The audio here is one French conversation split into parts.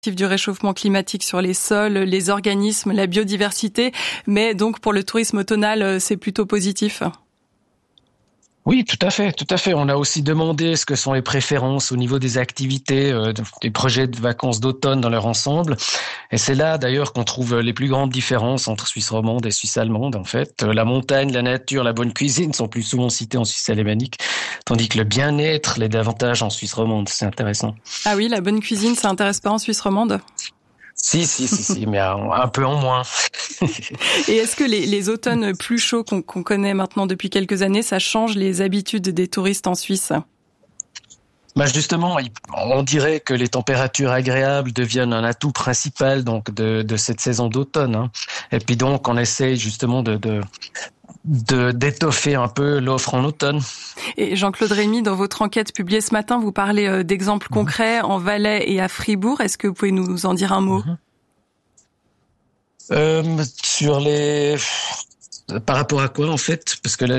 du réchauffement climatique sur les sols, les organismes, la biodiversité, mais donc pour le tourisme automnal, c'est plutôt positif. Oui, tout à fait. On a aussi demandé ce que sont les préférences au niveau des activités, des projets de vacances d'automne dans leur ensemble. Et c'est là, d'ailleurs, qu'on trouve les plus grandes différences entre Suisse romande et Suisse allemande, en fait. La montagne, la nature, la bonne cuisine sont plus souvent cités en Suisse alémanique, tandis que le bien-être l'est davantage en Suisse romande. C'est intéressant. Ah oui, la bonne cuisine, ça intéresse pas en Suisse romande ? Si, mais un peu en moins. Et est-ce que les automnes plus chauds qu'on connaît maintenant depuis quelques années, ça change les habitudes des touristes en Suisse ? Justement, on dirait que les températures agréables deviennent un atout principal donc de cette saison d'automne. Hein. Et puis donc, on essaye justement d'étoffer un peu l'offre en automne. Et Jean-Claude Rémy, dans votre enquête publiée ce matin, vous parlez d'exemples concrets en Valais et à Fribourg. Est-ce que vous pouvez nous en dire un mot ? Par rapport à quoi, en fait ? Parce que là,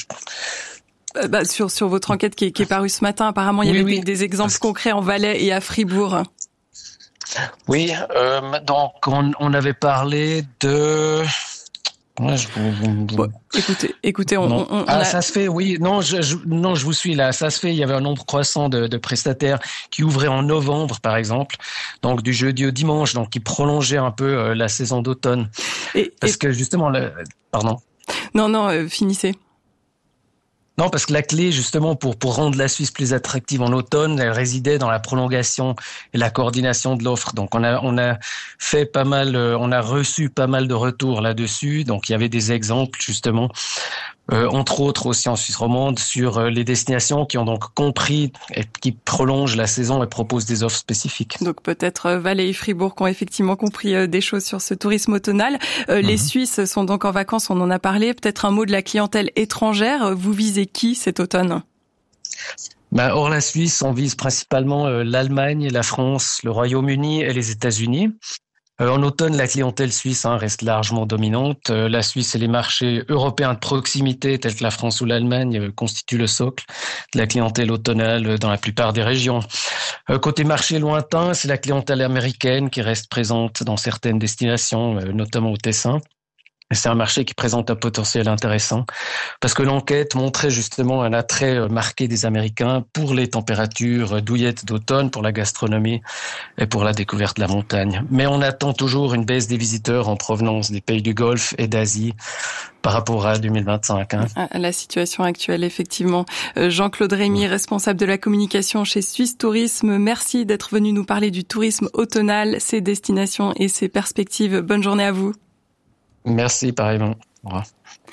sur votre enquête qui est parue ce matin, apparemment, il y avait des exemples concrets en Valais et à Fribourg. Oui, donc on avait parlé de... Écoutez, ça se fait, oui. Non, je vous suis là. Ça se fait. Il y avait un nombre croissant de prestataires qui ouvraient en novembre, par exemple. Donc, du jeudi au dimanche. Donc, qui prolongeaient un peu la saison d'automne. Que justement, pardon. Non, finissez. Non, parce que la clé, justement, pour rendre la Suisse plus attractive en automne, elle résidait dans la prolongation et la coordination de l'offre. Donc, on a fait pas mal, on a reçu pas mal de retours là-dessus. Donc, il y avait des exemples, justement, entre autres aussi en Suisse romande, sur les destinations qui ont donc compris et qui prolongent la saison et proposent des offres spécifiques. Donc, peut-être Valais et Fribourg qui ont effectivement compris des choses sur ce tourisme automnal. Les Suisses sont donc en vacances, on en a parlé. Peut-être un mot de la clientèle étrangère. Vous visez qui cet automne ? Hors la Suisse, on vise principalement l'Allemagne, la France, le Royaume-Uni et les États-Unis. En automne, la clientèle suisse reste largement dominante. La Suisse et les marchés européens de proximité, tels que la France ou l'Allemagne, constituent le socle de la clientèle automnale dans la plupart des régions. Côté marché lointain, c'est la clientèle américaine qui reste présente dans certaines destinations, notamment au Tessin. C'est un marché qui présente un potentiel intéressant parce que l'enquête montrait justement un attrait marqué des Américains pour les températures douillettes d'automne, pour la gastronomie et pour la découverte de la montagne. Mais on attend toujours une baisse des visiteurs en provenance des pays du Golfe et d'Asie par rapport à 2025. La situation actuelle, effectivement. Jean-Claude Rémy, responsable de la communication chez Suisse Tourisme, merci d'être venu nous parler du tourisme automnal, ses destinations et ses perspectives. Bonne journée à vous. Merci, pareillement. Au revoir.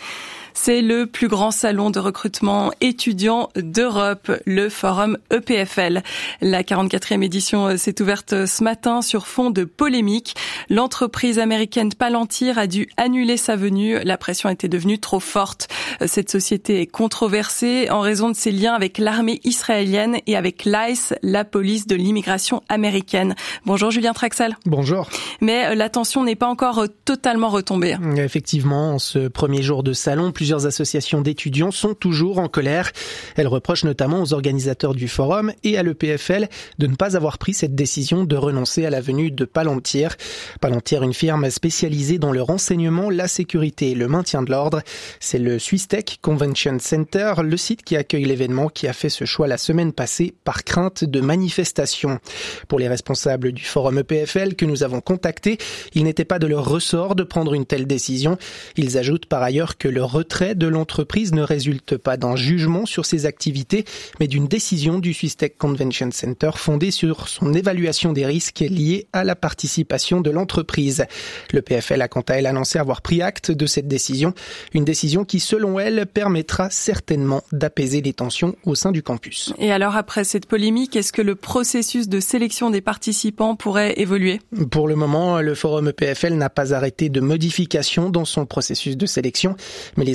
C'est le plus grand salon de recrutement étudiant d'Europe, le forum EPFL. La 44e édition s'est ouverte ce matin sur fond de polémique. L'entreprise américaine Palantir a dû annuler sa venue. La pression était devenue trop forte. Cette société est controversée en raison de ses liens avec l'armée israélienne et avec l'ICE, la police de l'immigration américaine. Bonjour Julien Traxel. Bonjour. Mais la tension n'est pas encore totalement retombée. Effectivement, en ce premier jour de salon, plusieurs associations d'étudiants sont toujours en colère. Elles reprochent notamment aux organisateurs du forum et à l'EPFL de ne pas avoir pris cette décision de renoncer à la venue de Palantir. Palantir, une firme spécialisée dans le renseignement, la sécurité et le maintien de l'ordre. C'est le Swisstech Convention Center, le site qui accueille l'événement, qui a fait ce choix la semaine passée par crainte de manifestations. Pour les responsables du forum EPFL que nous avons contactés, il n'était pas de leur ressort de prendre une telle décision. Ils ajoutent par ailleurs que le retrait de l'entreprise ne résulte pas d'un jugement sur ses activités, mais d'une décision du Swisstech Convention Center fondée sur son évaluation des risques liés à la participation de l'entreprise. Le PFL a quant à elle annoncé avoir pris acte de cette décision, une décision qui, selon elle, permettra certainement d'apaiser les tensions au sein du campus. Et alors, après cette polémique, est-ce que le processus de sélection des participants pourrait évoluer ? Pour le moment, le forum EPFL n'a pas arrêté de modifications dans son processus de sélection, mais les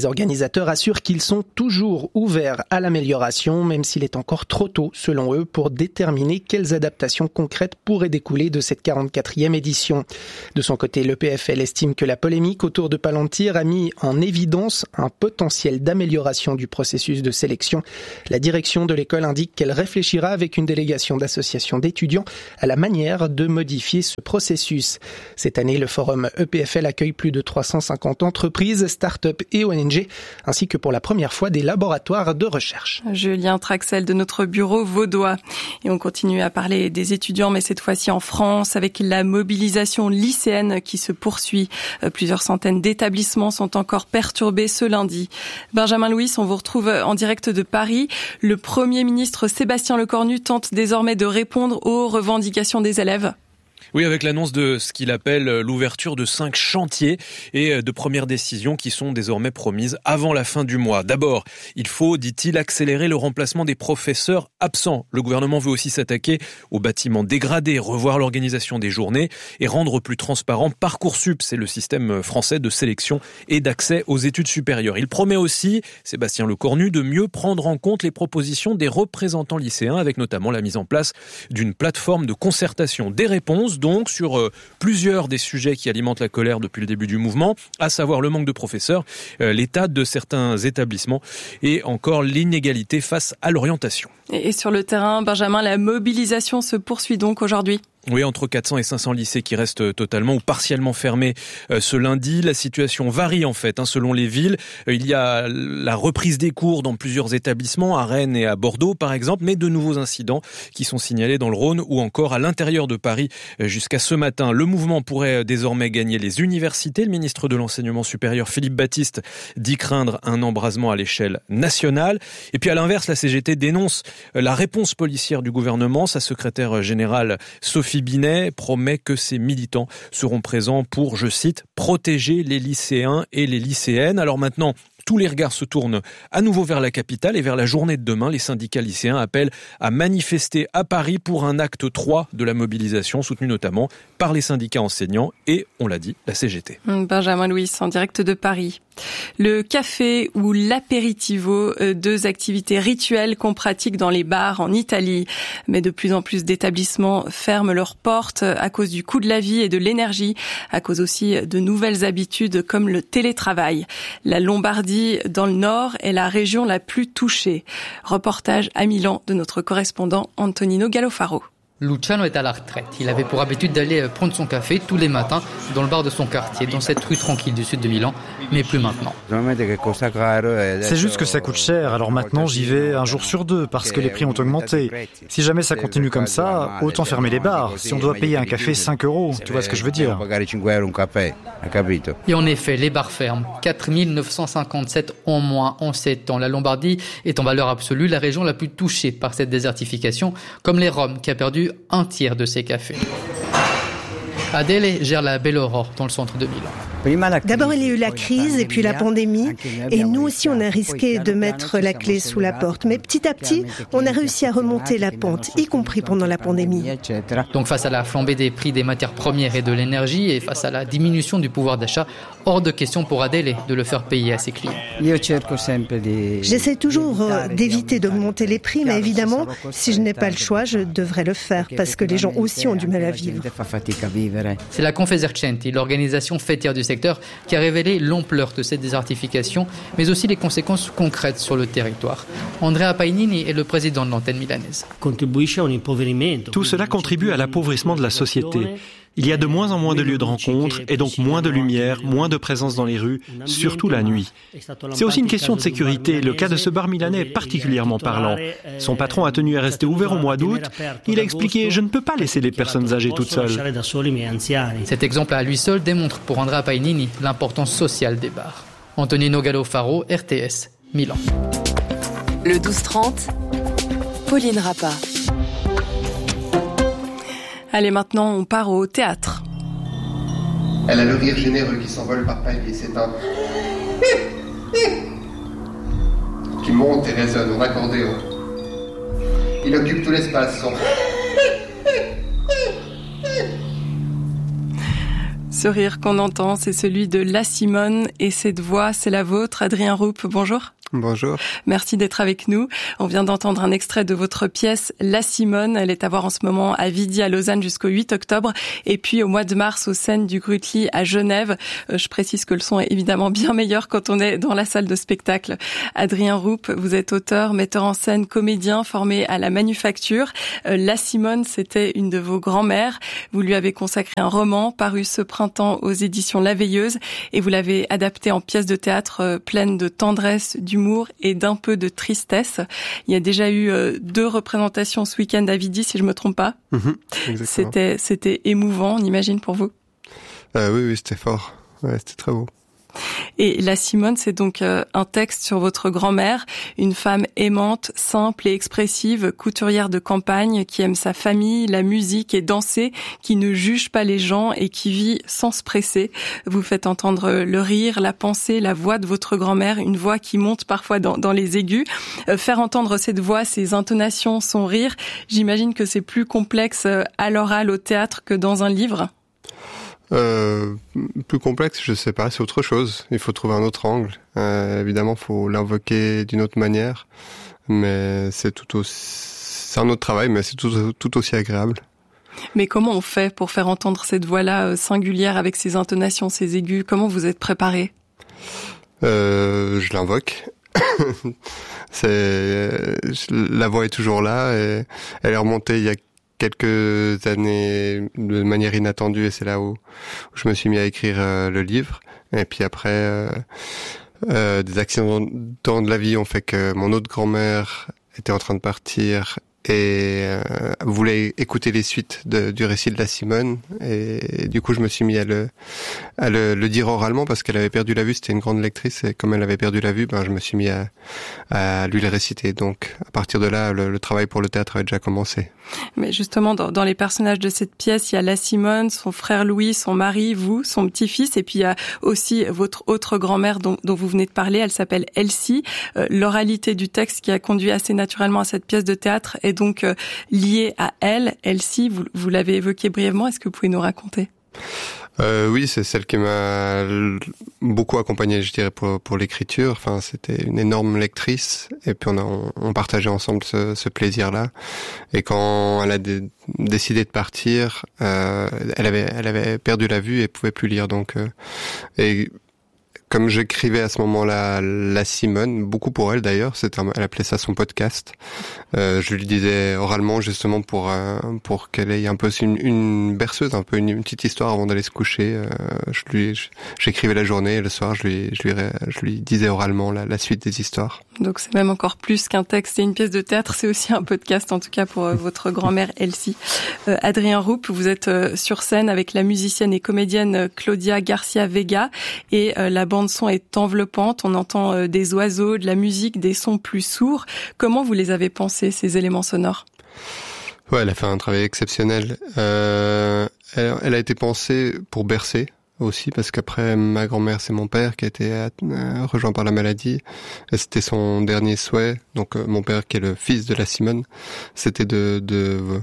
organisateurs assurent qu'ils sont toujours ouverts à l'amélioration, même s'il est encore trop tôt, selon eux, pour déterminer quelles adaptations concrètes pourraient découler de cette 44e édition. De son côté, l'EPFL estime que la polémique autour de Palantir a mis en évidence un potentiel d'amélioration du processus de sélection. La direction de l'école indique qu'elle réfléchira avec une délégation d'associations d'étudiants à la manière de modifier ce processus. Cette année, le forum EPFL accueille plus de 350 entreprises, start-up et ONG, ainsi que pour la première fois des laboratoires de recherche. Julien Traxel de notre bureau vaudois. Et on continue à parler des étudiants, mais cette fois-ci en France, avec la mobilisation lycéenne qui se poursuit. Plusieurs centaines d'établissements sont encore perturbés ce lundi. Benjamin Louis, on vous retrouve en direct de Paris. Le Premier ministre Sébastien Lecornu tente désormais de répondre aux revendications des élèves. Oui, avec l'annonce de ce qu'il appelle l'ouverture de 5 chantiers et de premières décisions qui sont désormais promises avant la fin du mois. D'abord, il faut, dit-il, accélérer le remplacement des professeurs absents. Le gouvernement veut aussi s'attaquer aux bâtiments dégradés, revoir l'organisation des journées et rendre plus transparent Parcoursup. C'est le système français de sélection et d'accès aux études supérieures. Il promet aussi, Sébastien Lecornu, de mieux prendre en compte les propositions des représentants lycéens, avec notamment la mise en place d'une plateforme de concertation. Des réponses donc sur plusieurs des sujets qui alimentent la colère depuis le début du mouvement, à savoir le manque de professeurs, l'état de certains établissements et encore l'inégalité face à l'orientation. Et sur le terrain, Benjamin, la mobilisation se poursuit donc aujourd'hui. Oui, entre 400 et 500 lycées qui restent totalement ou partiellement fermés ce lundi. La situation varie en fait selon les villes. Il y a la reprise des cours dans plusieurs établissements, à Rennes et à Bordeaux par exemple, mais de nouveaux incidents qui sont signalés dans le Rhône ou encore à l'intérieur de Paris jusqu'à ce matin. Le mouvement pourrait désormais gagner les universités. Le ministre de l'Enseignement supérieur, Philippe Baptiste, dit craindre un embrasement à l'échelle nationale. Et puis à l'inverse, la CGT dénonce la réponse policière du gouvernement. Sa secrétaire générale, Sophie Binet, promet que ses militants seront présents pour, je cite, protéger les lycéens et les lycéennes. Alors maintenant, tous les regards se tournent à nouveau vers la capitale et vers la journée de demain. Les syndicats lycéens appellent à manifester à Paris pour un acte 3 de la mobilisation, soutenu notamment par les syndicats enseignants et, on l'a dit, la CGT. Benjamin Louis, en direct de Paris. Le café ou l'apéritivo, deux activités rituelles qu'on pratique dans les bars en Italie. Mais de plus en plus d'établissements ferment leurs portes à cause du coût de la vie et de l'énergie, à cause aussi de nouvelles habitudes comme le télétravail. La Lombardie, dans le nord, est la région la plus touchée. Reportage à Milan de notre correspondant Antonino Gallofaro. Luciano est à la retraite. Il avait pour habitude d'aller prendre son café tous les matins dans le bar de son quartier, dans cette rue tranquille du sud de Milan, mais plus maintenant. C'est juste que ça coûte cher, alors maintenant j'y vais un jour sur deux parce que les prix ont augmenté. Si jamais ça continue comme ça, autant fermer les bars. Si on doit payer un café 5 €, tu vois ce que je veux dire. Et en effet, les bars ferment. 4 957 en moins en 7 ans. La Lombardie est en valeur absolue la région la plus touchée par cette désertification, comme les Roms qui a perdu un tiers de ses cafés. Adele gère la Belle Aurore dans le centre de Milan. D'abord, il y a eu la crise et puis la pandémie. Et nous aussi, on a risqué de mettre la clé sous la porte. Mais petit à petit, on a réussi à remonter la pente, y compris pendant la pandémie. Donc face à la flambée des prix des matières premières et de l'énergie et face à la diminution du pouvoir d'achat, hors de question pour Adele de le faire payer à ses clients. J'essaie toujours d'éviter d'augmenter les prix, mais évidemment, si je n'ai pas le choix, je devrais le faire parce que les gens aussi ont du mal à vivre. C'est la Confesercenti, l'organisation fêtière du secteur, qui a révélé l'ampleur de cette désertification, mais aussi les conséquences concrètes sur le territoire. Andrea Painini est le président de l'antenne milanaise. Tout cela contribue à l'appauvrissement de la société. Il y a de moins en moins de lieux de rencontre et donc moins de lumière, moins de présence dans les rues, surtout la nuit. C'est aussi une question de sécurité. Le cas de ce bar milanais est particulièrement parlant. Son patron a tenu à rester ouvert au mois d'août. Il a expliqué « Je ne peux pas laisser les personnes âgées toutes seules ». Cet exemple à lui seul démontre pour Andrea Painini l'importance sociale des bars. Antonino Gallofaro, RTS, Milan. Le 12-30, Pauline Rappa. Allez, maintenant, on part au théâtre. Elle a le rire généreux qui s'envole par paliers, c'est un... qui monte et résonne en accordéon. Il occupe tout l'espace, son... Ce rire qu'on entend, c'est celui de La Simone et cette voix, c'est la vôtre. Adrien Roup, bonjour. Bonjour. Merci d'être avec nous. On vient d'entendre un extrait de votre pièce La Simone. Elle est à voir en ce moment à Vidi à Lausanne jusqu'au 8 octobre et puis au mois de mars aux scènes du Grütli à Genève. Je précise que le son est évidemment bien meilleur quand on est dans la salle de spectacle. Adrien Roup, vous êtes auteur, metteur en scène, comédien formé à la Manufacture. La Simone, c'était une de vos grand-mères. Vous lui avez consacré un roman paru ce printemps aux éditions La Veilleuse et vous l'avez adapté en pièce de théâtre pleine de tendresse, d'humour et d'un peu de tristesse. Il y a déjà eu 2 représentations ce week-end à Vidi, si je me trompe pas. C'était émouvant, on imagine, pour vous. Oui, c'était fort. Ouais, c'était très beau. Et La Simone, c'est donc un texte sur votre grand-mère, une femme aimante, simple et expressive, couturière de campagne, qui aime sa famille, la musique et danser, qui ne juge pas les gens et qui vit sans se presser. Vous faites entendre le rire, la pensée, la voix de votre grand-mère, une voix qui monte parfois dans les aigus. Faire entendre cette voix, ses intonations, son rire, j'imagine que c'est plus complexe à l'oral, au théâtre, que dans un livre. Plus complexe, je sais pas, c'est autre chose. Il faut trouver un autre angle. Évidemment, faut l'invoquer d'une autre manière, mais c'est un autre travail, mais c'est tout aussi agréable. Mais comment on fait pour faire entendre cette voix-là singulière avec ses intonations, ses aigus? Comment vous êtes préparé? Je l'invoque. La voix est toujours là et elle est remontée il y a quelques années de manière inattendue et c'est là où je me suis mis à écrire le livre. Et puis après, des accidents de la vie ont fait que mon autre grand-mère était en train de partir et voulait écouter les suites du récit de La Simone. Et du coup, je me suis mis à le dire oralement parce qu'elle avait perdu la vue. C'était une grande lectrice et comme elle avait perdu la vue, je me suis mis à lui le réciter. Donc, à partir de là, le travail pour le théâtre avait déjà commencé. Mais justement, dans les personnages de cette pièce, il y a La Simone, son frère Louis, son mari, vous, son petit-fils, et puis il y a aussi votre autre grand-mère dont vous venez de parler. Elle s'appelle Elsie. L'oralité du texte qui a conduit assez naturellement à cette pièce de théâtre est donc liée à elle. Elsie, vous l'avez évoquée brièvement. Est-ce que vous pouvez nous raconter? Oui, c'est celle qui m'a beaucoup accompagné, je dirais, pour l'écriture. Enfin, c'était une énorme lectrice, et puis on partageait ensemble ce plaisir-là. Et quand elle a décidé de partir, elle avait perdu la vue et pouvait plus lire. Donc, et comme j'écrivais à ce moment-là La Simone, beaucoup pour elle d'ailleurs, elle appelait ça son podcast. Je lui disais oralement justement pour qu'elle ait un peu une berceuse, un peu une petite histoire avant d'aller se coucher. J'écrivais la journée et le soir je lui disais oralement la suite des histoires. Donc c'est même encore plus qu'un texte et une pièce de théâtre, c'est aussi un podcast en tout cas pour votre grand-mère Elsie. Adrien Roup, vous êtes sur scène avec la musicienne et comédienne Claudia Garcia Vega et la bande-son est enveloppante, on entend des oiseaux, de la musique, des sons plus sourds. Comment vous les avez pensés, ces éléments sonores? Ouais, elle a fait un travail exceptionnel. Elle a été pensée pour bercer aussi, parce qu'après, ma grand-mère, c'est mon père qui a été rejoint par la maladie. Et c'était son dernier souhait. Donc, mon père, qui est le fils de La Simone, c'était de le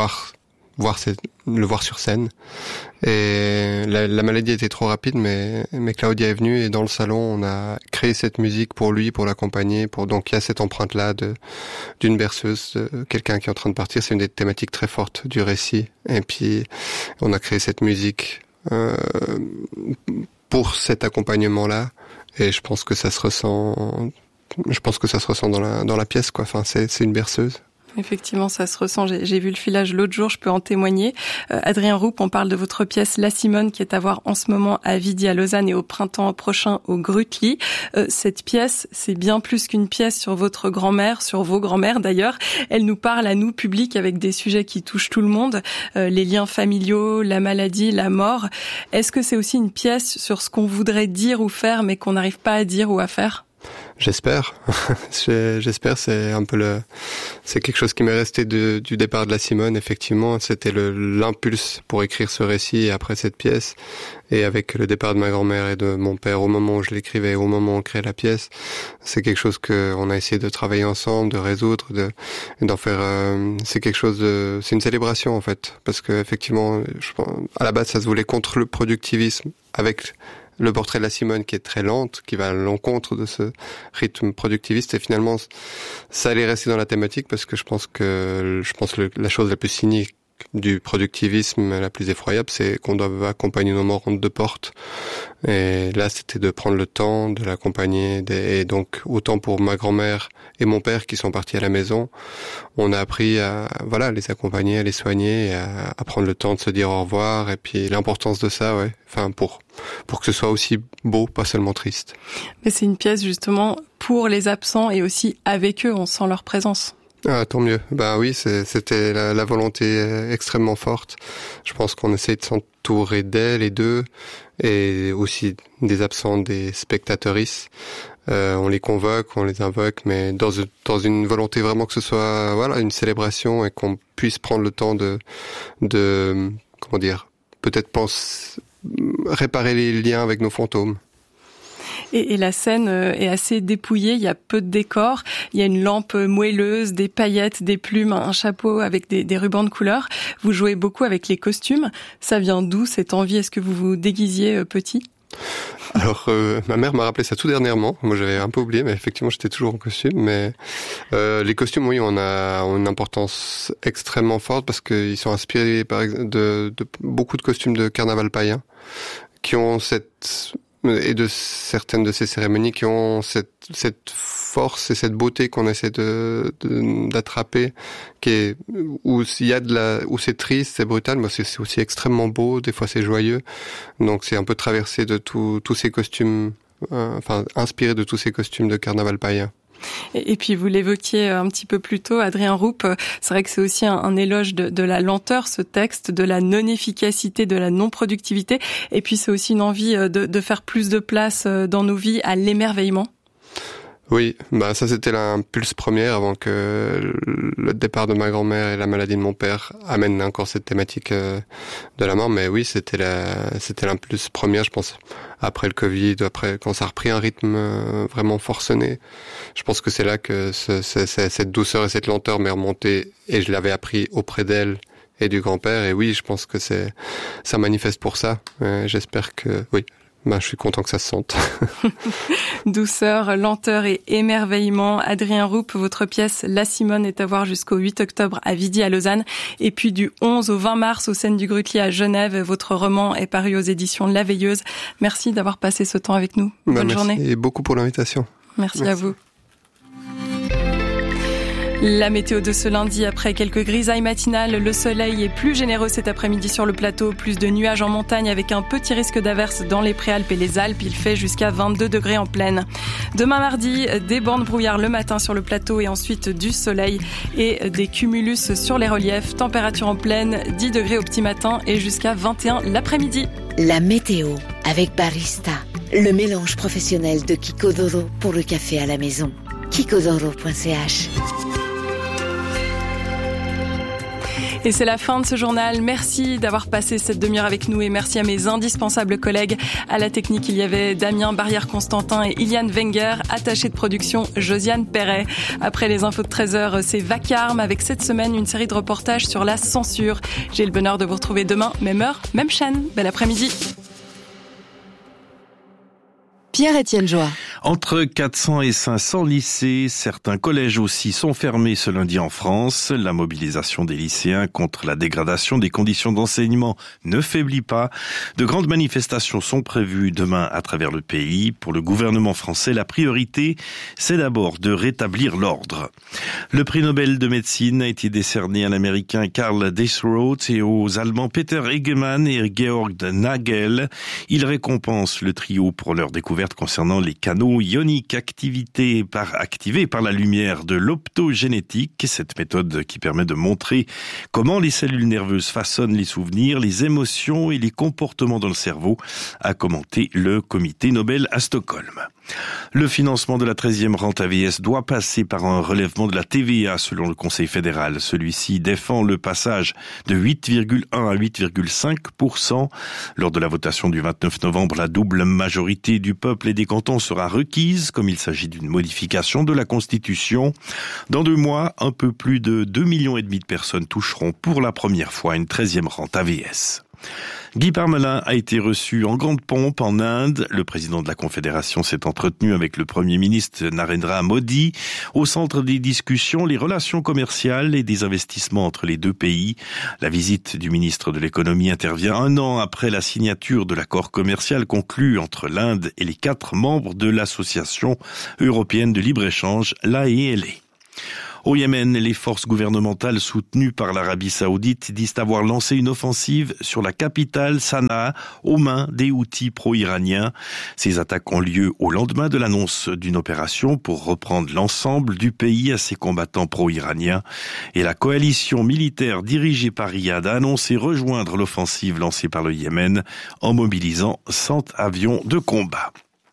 voir sur scène. Et la maladie était trop rapide, mais Claudia est venue et dans le salon, on a créé cette musique pour lui, pour l'accompagner. Donc il y a cette empreinte-là d'une berceuse, de quelqu'un qui est en train de partir. C'est une des thématiques très fortes du récit. Et puis on a créé cette musique pour cet accompagnement-là. Et je pense que ça se ressent. Je pense que ça se ressent dans la pièce, quoi. Enfin, c'est une berceuse. Effectivement, ça se ressent. J'ai vu le filage l'autre jour, je peux en témoigner. Adrien Roup, on parle de votre pièce La Simone qui est à voir en ce moment à Vidi à Lausanne et au printemps prochain au Grütli. Cette pièce, c'est bien plus qu'une pièce sur votre grand-mère, sur vos grand-mères d'ailleurs. Elle nous parle à nous, public, avec des sujets qui touchent tout le monde, les liens familiaux, la maladie, la mort. Est-ce que c'est aussi une pièce sur ce qu'on voudrait dire ou faire mais qu'on n'arrive pas à dire ou à faire ? J'espère. J'espère, c'est quelque chose qui m'est resté du départ de la Simone, effectivement. C'était l'impulse pour écrire ce récit et après cette pièce. Et avec le départ de ma grand-mère et de mon père, au moment où je l'écrivais, au moment où on créait la pièce, c'est quelque chose qu'on a essayé de travailler ensemble, de résoudre, d'en faire, c'est une célébration, en fait. Parce que, effectivement, à la base, ça se voulait contre le productivisme avec le portrait de la Simone qui est très lente, qui va à l'encontre de ce rythme productiviste, et finalement ça allait rester dans la thématique parce que je pense la chose la plus cynique du productivisme, la plus effroyable, c'est qu'on doit accompagner nos morts entre deux portes. Et là, c'était de prendre le temps de l'accompagner. Et donc, autant pour ma grand-mère et mon père qui sont partis à la maison, on a appris à les accompagner, à les soigner, à prendre le temps de se dire au revoir. Et puis l'importance de ça, ouais. Enfin, pour que ce soit aussi beau, pas seulement triste. Mais c'est une pièce justement pour les absents et aussi avec eux, on sent leur présence. Ah, tant mieux. Bah oui, c'était la volonté extrêmement forte. Je pense qu'on essaye de s'entourer d'elles et d'eux, et aussi des absents, des spectateuristes. On les convoque, on les invoque, mais dans une volonté vraiment que ce soit, une célébration et qu'on puisse prendre le temps de comment dire, peut-être réparer les liens avec nos fantômes. Et la scène est assez dépouillée, il y a peu de décors, il y a une lampe moelleuse, des paillettes, des plumes, un chapeau avec des rubans de couleur. Vous jouez beaucoup avec les costumes. Ça vient d'où cette envie? Est-ce que vous vous déguisiez petit? Alors, ma mère m'a rappelé ça tout dernièrement. Moi, j'avais un peu oublié, mais effectivement, j'étais toujours en costume. Mais les costumes, oui, ont une importance extrêmement forte parce qu'ils sont inspirés de beaucoup de costumes de carnaval païen qui ont et de certaines de ces cérémonies qui ont cette force et cette beauté qu'on essaie d'attraper, où c'est triste, c'est brutal, mais c'est aussi extrêmement beau, des fois c'est joyeux. Donc c'est un peu traversé de tous ces costumes, inspiré de tous ces costumes de carnaval païen. Et puis vous l'évoquiez un petit peu plus tôt, Adrien Roup, c'est vrai que c'est aussi un éloge de la lenteur, ce texte, de la non-efficacité, de la non-productivité, et puis c'est aussi une envie de faire plus de place dans nos vies à l'émerveillement. Oui, ça c'était l'impulse première avant que le départ de ma grand-mère et la maladie de mon père amènent encore cette thématique de la mort. Mais oui, c'était l'impulse première, je pense, après le Covid, après quand ça a repris un rythme vraiment forcené. Je pense que c'est là que cette douceur et cette lenteur m'est remontée et je l'avais appris auprès d'elle et du grand-père. Et oui, je pense que ça manifeste pour ça. J'espère que oui. Je suis content que ça se sente. Douceur, lenteur et émerveillement. Adrien Roup, votre pièce La Simone est à voir jusqu'au 8 octobre à Vidy à Lausanne. Et puis du 11 au 20 mars au Scènes du Grutli à Genève. Votre roman est paru aux éditions La Veilleuse. Merci d'avoir passé ce temps avec nous. Bonne journée. Et beaucoup pour l'invitation. Merci à vous. La météo de ce lundi, après quelques grisailles matinales, le soleil est plus généreux cet après-midi sur le plateau, plus de nuages en montagne avec un petit risque d'averse dans les Préalpes et les Alpes. Il fait jusqu'à 22 degrés en plaine. Demain mardi, des bancs de brouillard le matin sur le plateau et ensuite du soleil et des cumulus sur les reliefs. Température en plaine, 10 degrés au petit matin et jusqu'à 21 l'après-midi. La météo avec Barista, le mélange professionnel de Kikodoro pour le café à la maison. Kikodoro.ch. Et c'est la fin de ce journal. Merci d'avoir passé cette demi-heure avec nous et merci à mes indispensables collègues. À la technique, il y avait Damien Barrière-Constantin et Iliane Wenger, attachée de production Josiane Perret. Après les infos de 13h, c'est Vacarme avec cette semaine une série de reportages sur la censure. J'ai le bonheur de vous retrouver demain, même heure, même chaîne. Bel après-midi. Pierre-Étienne Joie. Entre 400 et 500 lycées, certains collèges aussi sont fermés ce lundi en France. La mobilisation des lycéens contre la dégradation des conditions d'enseignement ne faiblit pas. De grandes manifestations sont prévues demain à travers le pays. Pour le gouvernement français, la priorité, c'est d'abord de rétablir l'ordre. Le prix Nobel de médecine a été décerné à l'américain Karl Deisroth et aux allemands Peter Egemann et Georg Nagel. Ils récompensent le trio pour leur découverte concernant les canaux ioniques activés par la lumière de l'optogénétique, cette méthode qui permet de montrer comment les cellules nerveuses façonnent les souvenirs, les émotions et les comportements dans le cerveau, a commenté le comité Nobel à Stockholm. Le financement de la 13e rente AVS doit passer par un relèvement de la TVA selon le Conseil fédéral. Celui-ci défend le passage de 8,1 à 8,5%. Lors de la votation du 29 novembre, la double majorité du peuple et des cantons sera requise, comme il s'agit d'une modification de la Constitution. Dans 2 mois, un peu plus de 2,5 millions de personnes toucheront pour la première fois une 13e rente AVS. Guy Parmelin a été reçu en grande pompe en Inde. Le président de la Confédération s'est entretenu avec le Premier ministre Narendra Modi. Au centre des discussions, les relations commerciales et des investissements entre les 2 pays. La visite du ministre de l'économie intervient 1 an après la signature de l'accord commercial conclu entre l'Inde et les 4 membres de l'Association européenne de libre-échange, l'AELA. Au Yémen, les forces gouvernementales soutenues par l'Arabie Saoudite disent avoir lancé une offensive sur la capitale Sanaa aux mains des Houthis pro-iraniens. Ces attaques ont lieu au lendemain de l'annonce d'une opération pour reprendre l'ensemble du pays à ses combattants pro-iraniens. Et la coalition militaire dirigée par Riyad a annoncé rejoindre l'offensive lancée par le Yémen en mobilisant 100 avions de combat.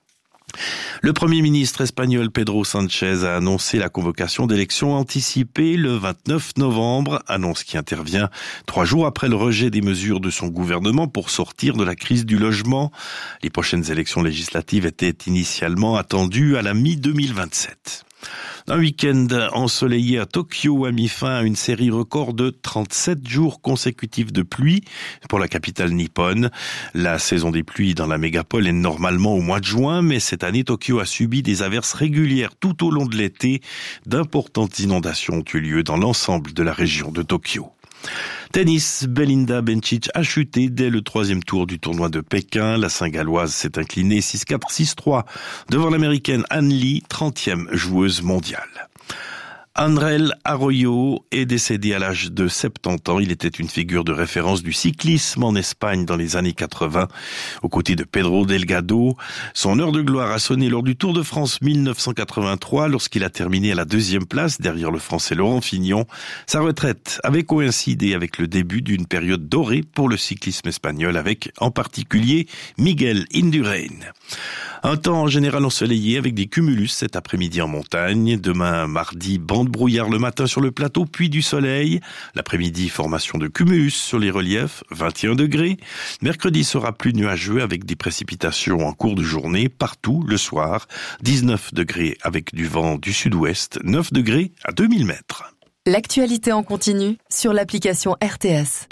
Le Premier ministre espagnol Pedro Sánchez a annoncé la convocation d'élections anticipées le 29 novembre, annonce qui intervient 3 jours après le rejet des mesures de son gouvernement pour sortir de la crise du logement. Les prochaines élections législatives étaient initialement attendues à la mi-2027. Un week-end ensoleillé à Tokyo a mis fin à une série record de 37 jours consécutifs de pluie pour la capitale nippone. La saison des pluies dans la mégapole est normalement au mois de juin, mais cette année, Tokyo a subi des averses régulières tout au long de l'été. D'importantes inondations ont eu lieu dans l'ensemble de la région de Tokyo. Tennis, Belinda Bencic a chuté dès le 3e tour du tournoi de Pékin. La Saint-Galloise s'est inclinée 6-4, 6-3 devant l'américaine Ann Lee, 30e joueuse mondiale. Andrel Arroyo est décédé à l'âge de 70 ans. Il était une figure de référence du cyclisme en Espagne dans les années 80. Aux côtés de Pedro Delgado, son heure de gloire a sonné lors du Tour de France 1983 lorsqu'il a terminé à la 2e place derrière le Français Laurent Fignon. Sa retraite avait coïncidé avec le début d'une période dorée pour le cyclisme espagnol avec en particulier Miguel Indurain. Un temps en général ensoleillé avec des cumulus cet après-midi en montagne. Demain, mardi, bande brouillard le matin sur le plateau, puis du soleil. L'après-midi, formation de cumulus sur les reliefs, 21 degrés. Mercredi sera plus nuageux avec des précipitations en cours de journée partout le soir. 19 degrés avec du vent du sud-ouest, 9 degrés à 2000 mètres. L'actualité en continu sur l'application RTS.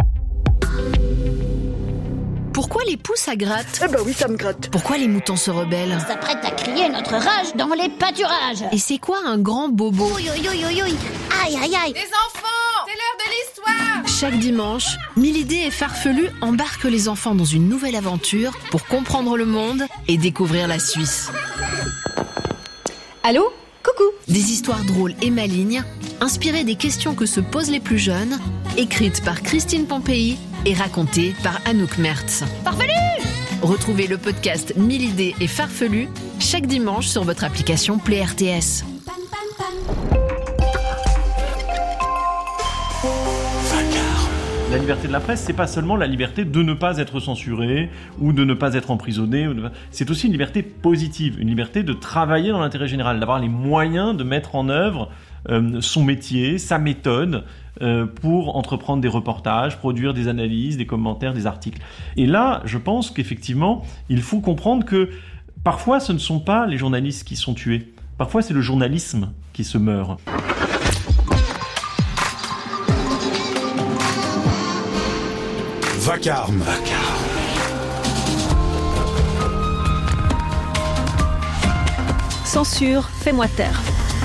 Pourquoi les poux ça gratte ? Eh ben oui, ça me gratte. Pourquoi les moutons se rebellent ? On s'apprête à crier notre rage dans les pâturages. Et c'est quoi un grand bobo ? Aïe, aïe, aïe. Les enfants, c'est l'heure de l'histoire. Chaque dimanche, Milidé et Farfelu embarquent les enfants dans une nouvelle aventure pour comprendre le monde et découvrir la Suisse. Allô ? Coucou. Des histoires drôles et malignes, inspirées des questions que se posent les plus jeunes, écrites par Christine Pompéi et racontée par Anouk Mertz. Farfelu ! Retrouvez le podcast Milidé et Farfelu chaque dimanche sur votre application Play RTS. La liberté de la presse, c'est pas seulement la liberté de ne pas être censuré ou de ne pas être emprisonné. C'est aussi une liberté positive, une liberté de travailler dans l'intérêt général, d'avoir les moyens de mettre en œuvre son métier, sa méthode pour entreprendre des reportages, produire des analyses, des commentaires, des articles. Et là, je pense qu'effectivement, il faut comprendre que parfois, ce ne sont pas les journalistes qui sont tués. Parfois, c'est le journalisme qui se meurt. Vacarme. Censure, fais-moi taire.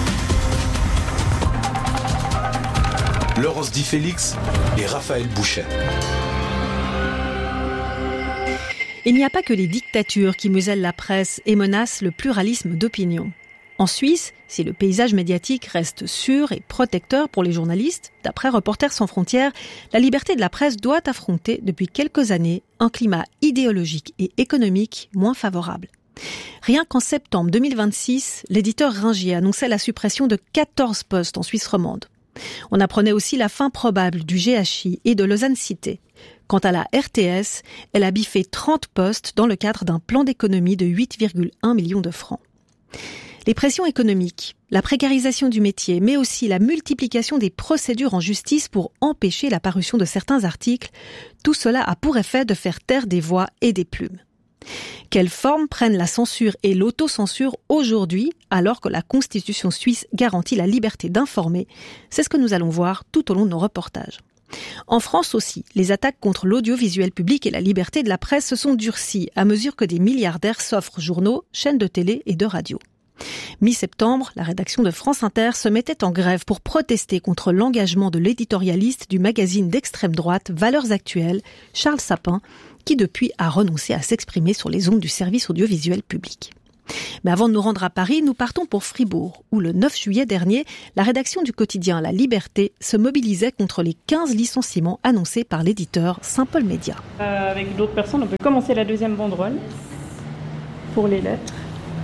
Laurence Di Félix et Raphaël Bouchet. Il n'y a pas que les dictatures qui musellent la presse et menacent le pluralisme d'opinion. En Suisse, si le paysage médiatique reste sûr et protecteur pour les journalistes, d'après Reporters sans frontières, la liberté de la presse doit affronter depuis quelques années un climat idéologique et économique moins favorable. Rien qu'en septembre 2026, l'éditeur Ringier annonçait la suppression de 14 postes en Suisse romande. On apprenait aussi la fin probable du GHI et de Lausanne Cité. Quant à la RTS, elle a biffé 30 postes dans le cadre d'un plan d'économie de 8,1 millions de francs. Les pressions économiques, la précarisation du métier, mais aussi la multiplication des procédures en justice pour empêcher la parution de certains articles, tout cela a pour effet de faire taire des voix et des plumes. Quelle forme prennent la censure et l'autocensure aujourd'hui, alors que la Constitution suisse garantit la liberté d'informer? C'est ce que nous allons voir tout au long de nos reportages. En France aussi, les attaques contre l'audiovisuel public et la liberté de la presse se sont durcies à mesure que des milliardaires s'offrent journaux, chaînes de télé et de radio. Mi-septembre, la rédaction de France Inter se mettait en grève pour protester contre l'engagement de l'éditorialiste du magazine d'extrême droite Valeurs Actuelles, Charles Sapin, qui depuis a renoncé à s'exprimer sur les ondes du service audiovisuel public. Mais avant de nous rendre à Paris, nous partons pour Fribourg, où le 9 juillet dernier, la rédaction du quotidien La Liberté se mobilisait contre les 15 licenciements annoncés par l'éditeur Saint-Paul Média. Avec d'autres personnes, on peut commencer la deuxième banderole pour les lettres.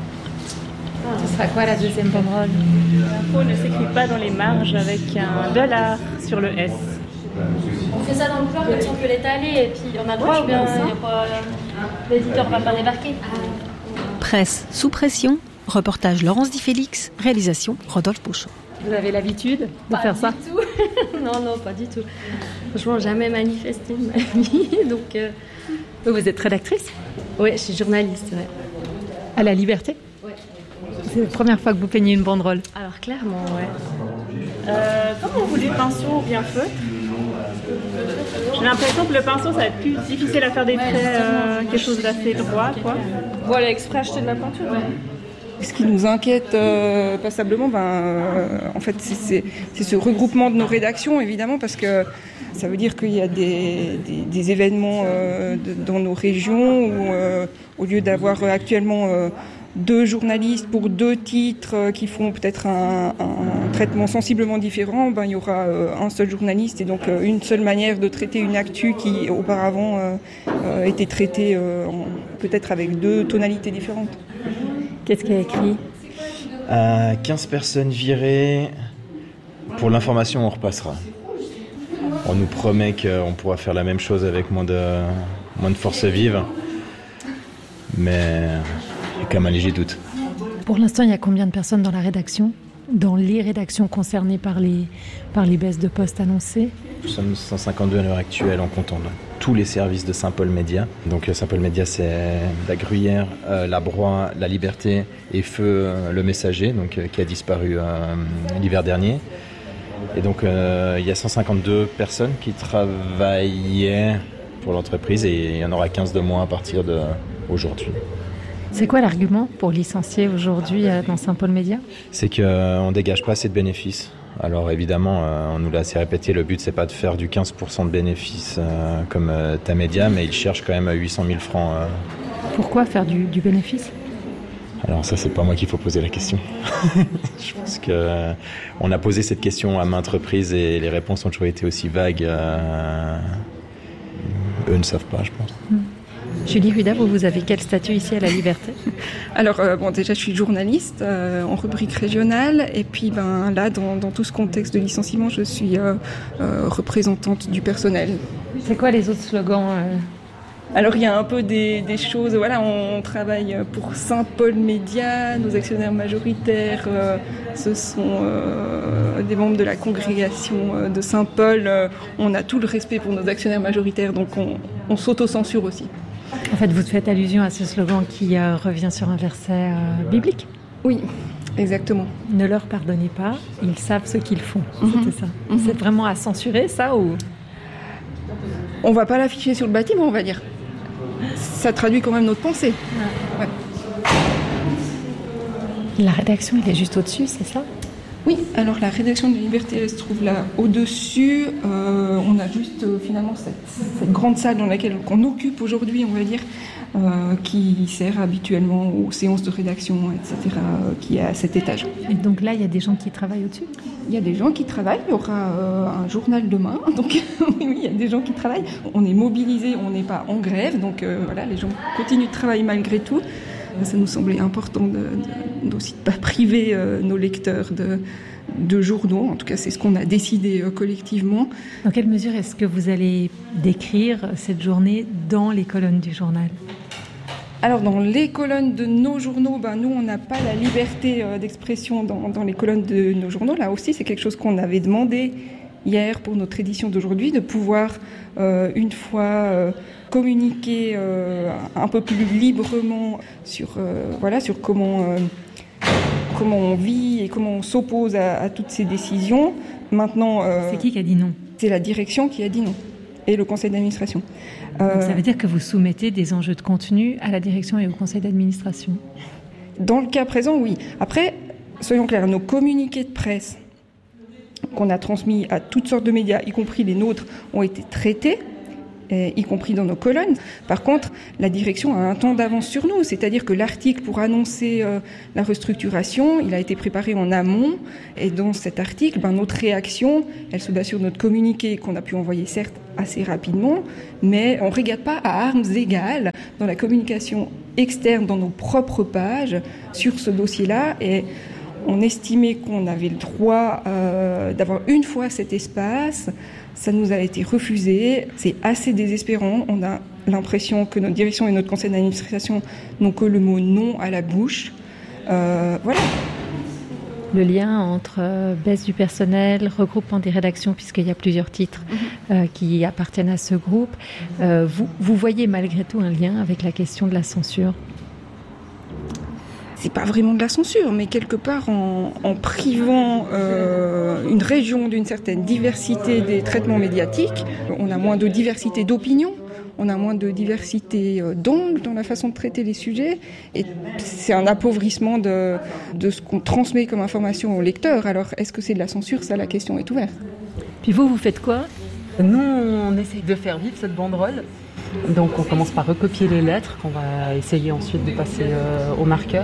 Ce sera quoi la deuxième banderole? L'info ne s'écrit pas dans les marges avec un $, sur le S. On fait ça dans le couloir comme si on peut l'étaler et puis on a le droit ou bien l'éditeur ne va pas débarquer? Presse sous pression, reportage Laurence Di Félix, réalisation Rodolphe Bouchon. Vous avez l'habitude de faire ça? Pas du tout. Non, pas du tout. Franchement, jamais manifesté de ma vie. Donc, Vous êtes rédactrice? Oui, je suis journaliste. Ouais. À La Liberté? Oui. C'est la première fois que vous peignez une banderole? Alors clairement, ouais. Comment vous dites pinceau ou bien feutre? J'ai l'impression que le pinceau, ça va être plus difficile à faire des traits, quelque chose d'assez droit, quoi. Voilà, exprès acheter de la peinture. Ouais. Ce qui nous inquiète passablement, en fait, c'est ce regroupement de nos rédactions, évidemment, parce que ça veut dire qu'il y a des événements dans nos régions où, au lieu d'avoir actuellement 2 journalistes pour 2 titres qui font peut-être un traitement sensiblement différent, il y aura un seul journaliste et donc une seule manière de traiter une actu qui auparavant était traitée peut-être avec 2 tonalités différentes. Qu'est-ce qu'il y a écrit? 15 personnes virées. Pour l'information, on repassera. On nous promet qu'on pourra faire la même chose avec moins de force vive. Mais il y a quand même un léger doute. Pour l'instant, il y a combien de personnes dans la rédaction? Dans les rédactions concernées par les baisses de postes annoncées? Nous sommes 152 à l'heure actuelle en comptant tous les services de Saint-Paul Média. Donc Saint-Paul Média, c'est la Gruyère, la Broye, la Liberté et Feu le Messager, donc, qui a disparu l'hiver dernier. Et donc il y a 152 personnes qui travaillaient pour l'entreprise et il y en aura 15 de moins à partir d'aujourd'hui. C'est quoi l'argument pour licencier aujourd'hui dans Saint-Paul Média? C'est qu'on ne dégage pas assez de bénéfices. Alors évidemment, on nous l'a assez répété, le but c'est pas de faire du 15% de bénéfices comme Tamedia, mais ils cherchent quand même 800 000 francs. Pourquoi faire du bénéfice? Alors ça, c'est pas moi qu'il faut poser la question. Je pense qu'on a posé cette question à maintes reprises et les réponses ont toujours été aussi vagues. Eux ne savent pas, je pense. Julie Huda, vous avez quel statut ici à La Liberté? Alors déjà je suis journaliste en rubrique régionale et puis là dans tout ce contexte de licenciement je suis représentante du personnel. C'est quoi les autres slogans Alors il y a un peu des choses, voilà, on travaille pour Saint-Paul Média, nos actionnaires majoritaires ce sont des membres de la congrégation de Saint-Paul, on a tout le respect pour nos actionnaires majoritaires donc on s'auto-censure aussi. En fait, vous faites allusion à ce slogan qui revient sur un verset biblique? Oui, exactement. Ne leur pardonnez pas, ils savent ce qu'ils font. C'était ça. C'est vraiment à censurer, ça, ou? On va pas l'afficher sur le bâtiment, on va dire. Ça traduit quand même notre pensée. Ouais. La rédaction, elle est juste au-dessus, c'est ça? Oui, alors la rédaction de La Liberté, elle se trouve là au-dessus. On a juste finalement cette grande salle dans laquelle on occupe aujourd'hui, on va dire, qui sert habituellement aux séances de rédaction, etc., qui est à cet étage. Et donc là, il y a des gens qui travaillent au-dessus? Il y a des gens qui travaillent, il y aura un journal demain, donc oui, il y a des gens qui travaillent. On est mobilisés, on n'est pas en grève, donc voilà, les gens continuent de travailler malgré tout. Ça nous semblait important aussi de ne pas priver nos lecteurs de journaux. En tout cas, c'est ce qu'on a décidé collectivement. Dans quelle mesure est-ce que vous allez décrire cette journée dans les colonnes du journal? Alors dans les colonnes de nos journaux, nous on n'a pas la liberté d'expression dans les colonnes de nos journaux. Là aussi c'est quelque chose qu'on avait demandé hier pour notre édition d'aujourd'hui, de pouvoir une fois communiquer un peu plus librement sur comment on vit et comment on s'oppose à toutes ces décisions. Maintenant, c'est qui a dit non ? C'est la direction qui a dit non et le conseil d'administration. Donc ça veut dire que vous soumettez des enjeux de contenu à la direction et au conseil d'administration ? Dans le cas présent, oui. Après, soyons clairs, nos communiqués de presse qu'on a transmis à toutes sortes de médias, y compris les nôtres, ont été traités, y compris dans nos colonnes. Par contre, la direction a un temps d'avance sur nous, c'est-à-dire que l'article pour annoncer la restructuration, il a été préparé en amont, et dans cet article, notre réaction, elle se base sur notre communiqué qu'on a pu envoyer certes assez rapidement, mais on ne regarde pas à armes égales dans la communication externe, dans nos propres pages, sur ce dossier-là, et on estimait qu'on avait le droit d'avoir une fois cet espace. Ça nous a été refusé. C'est assez désespérant. On a l'impression que notre direction et notre conseil d'administration n'ont que le mot non à la bouche. Voilà. Le lien entre baisse du personnel, regroupement des rédactions, puisqu'il y a plusieurs titres qui appartiennent à ce groupe. Vous voyez malgré tout un lien avec la question de la censure ? C'est pas vraiment de la censure, mais quelque part en privant une région d'une certaine diversité des traitements médiatiques, on a moins de diversité d'opinions, on a moins de diversité d'angles dans la façon de traiter les sujets, et c'est un appauvrissement de ce qu'on transmet comme information aux lecteurs. Alors est-ce que c'est de la censure ? Ça, la question est ouverte. Puis vous faites quoi ? Nous, on essaye de faire vivre cette banderole. Donc on commence par recopier les lettres qu'on va essayer ensuite de passer au marqueur.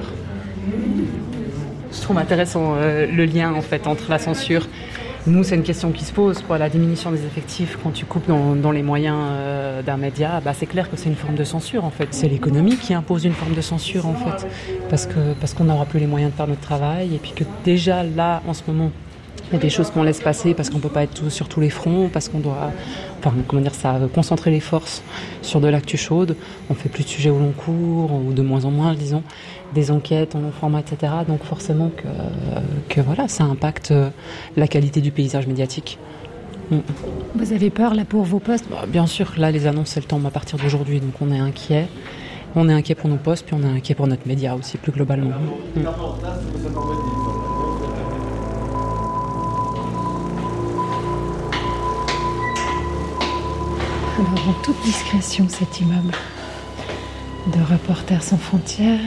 Je trouve intéressant le lien en fait entre la censure. Nous, c'est une question qui se pose pour la diminution des effectifs. Quand tu coupes dans les moyens d'un média, c'est clair que c'est une forme de censure en fait. C'est l'économie qui impose une forme de censure en fait, parce qu'on n'aura plus les moyens de faire notre travail et puis que déjà là en ce moment il y a des choses qu'on laisse passer parce qu'on ne peut pas être sur tous les fronts, parce qu'on doit concentrer les forces sur de l'actu chaude. On ne fait plus de sujets au long cours, ou de moins en moins, disons, des enquêtes en long format, etc. Donc forcément que voilà, ça impacte la qualité du paysage médiatique. Vous avez peur là pour vos postes ? Bien sûr, là les annonces c'est le temps à partir d'aujourd'hui, donc on est inquiet. On est inquiet pour nos postes, puis on est inquiet pour notre média aussi, plus globalement. Alors, en toute discrétion, cet immeuble de Reporters sans frontières.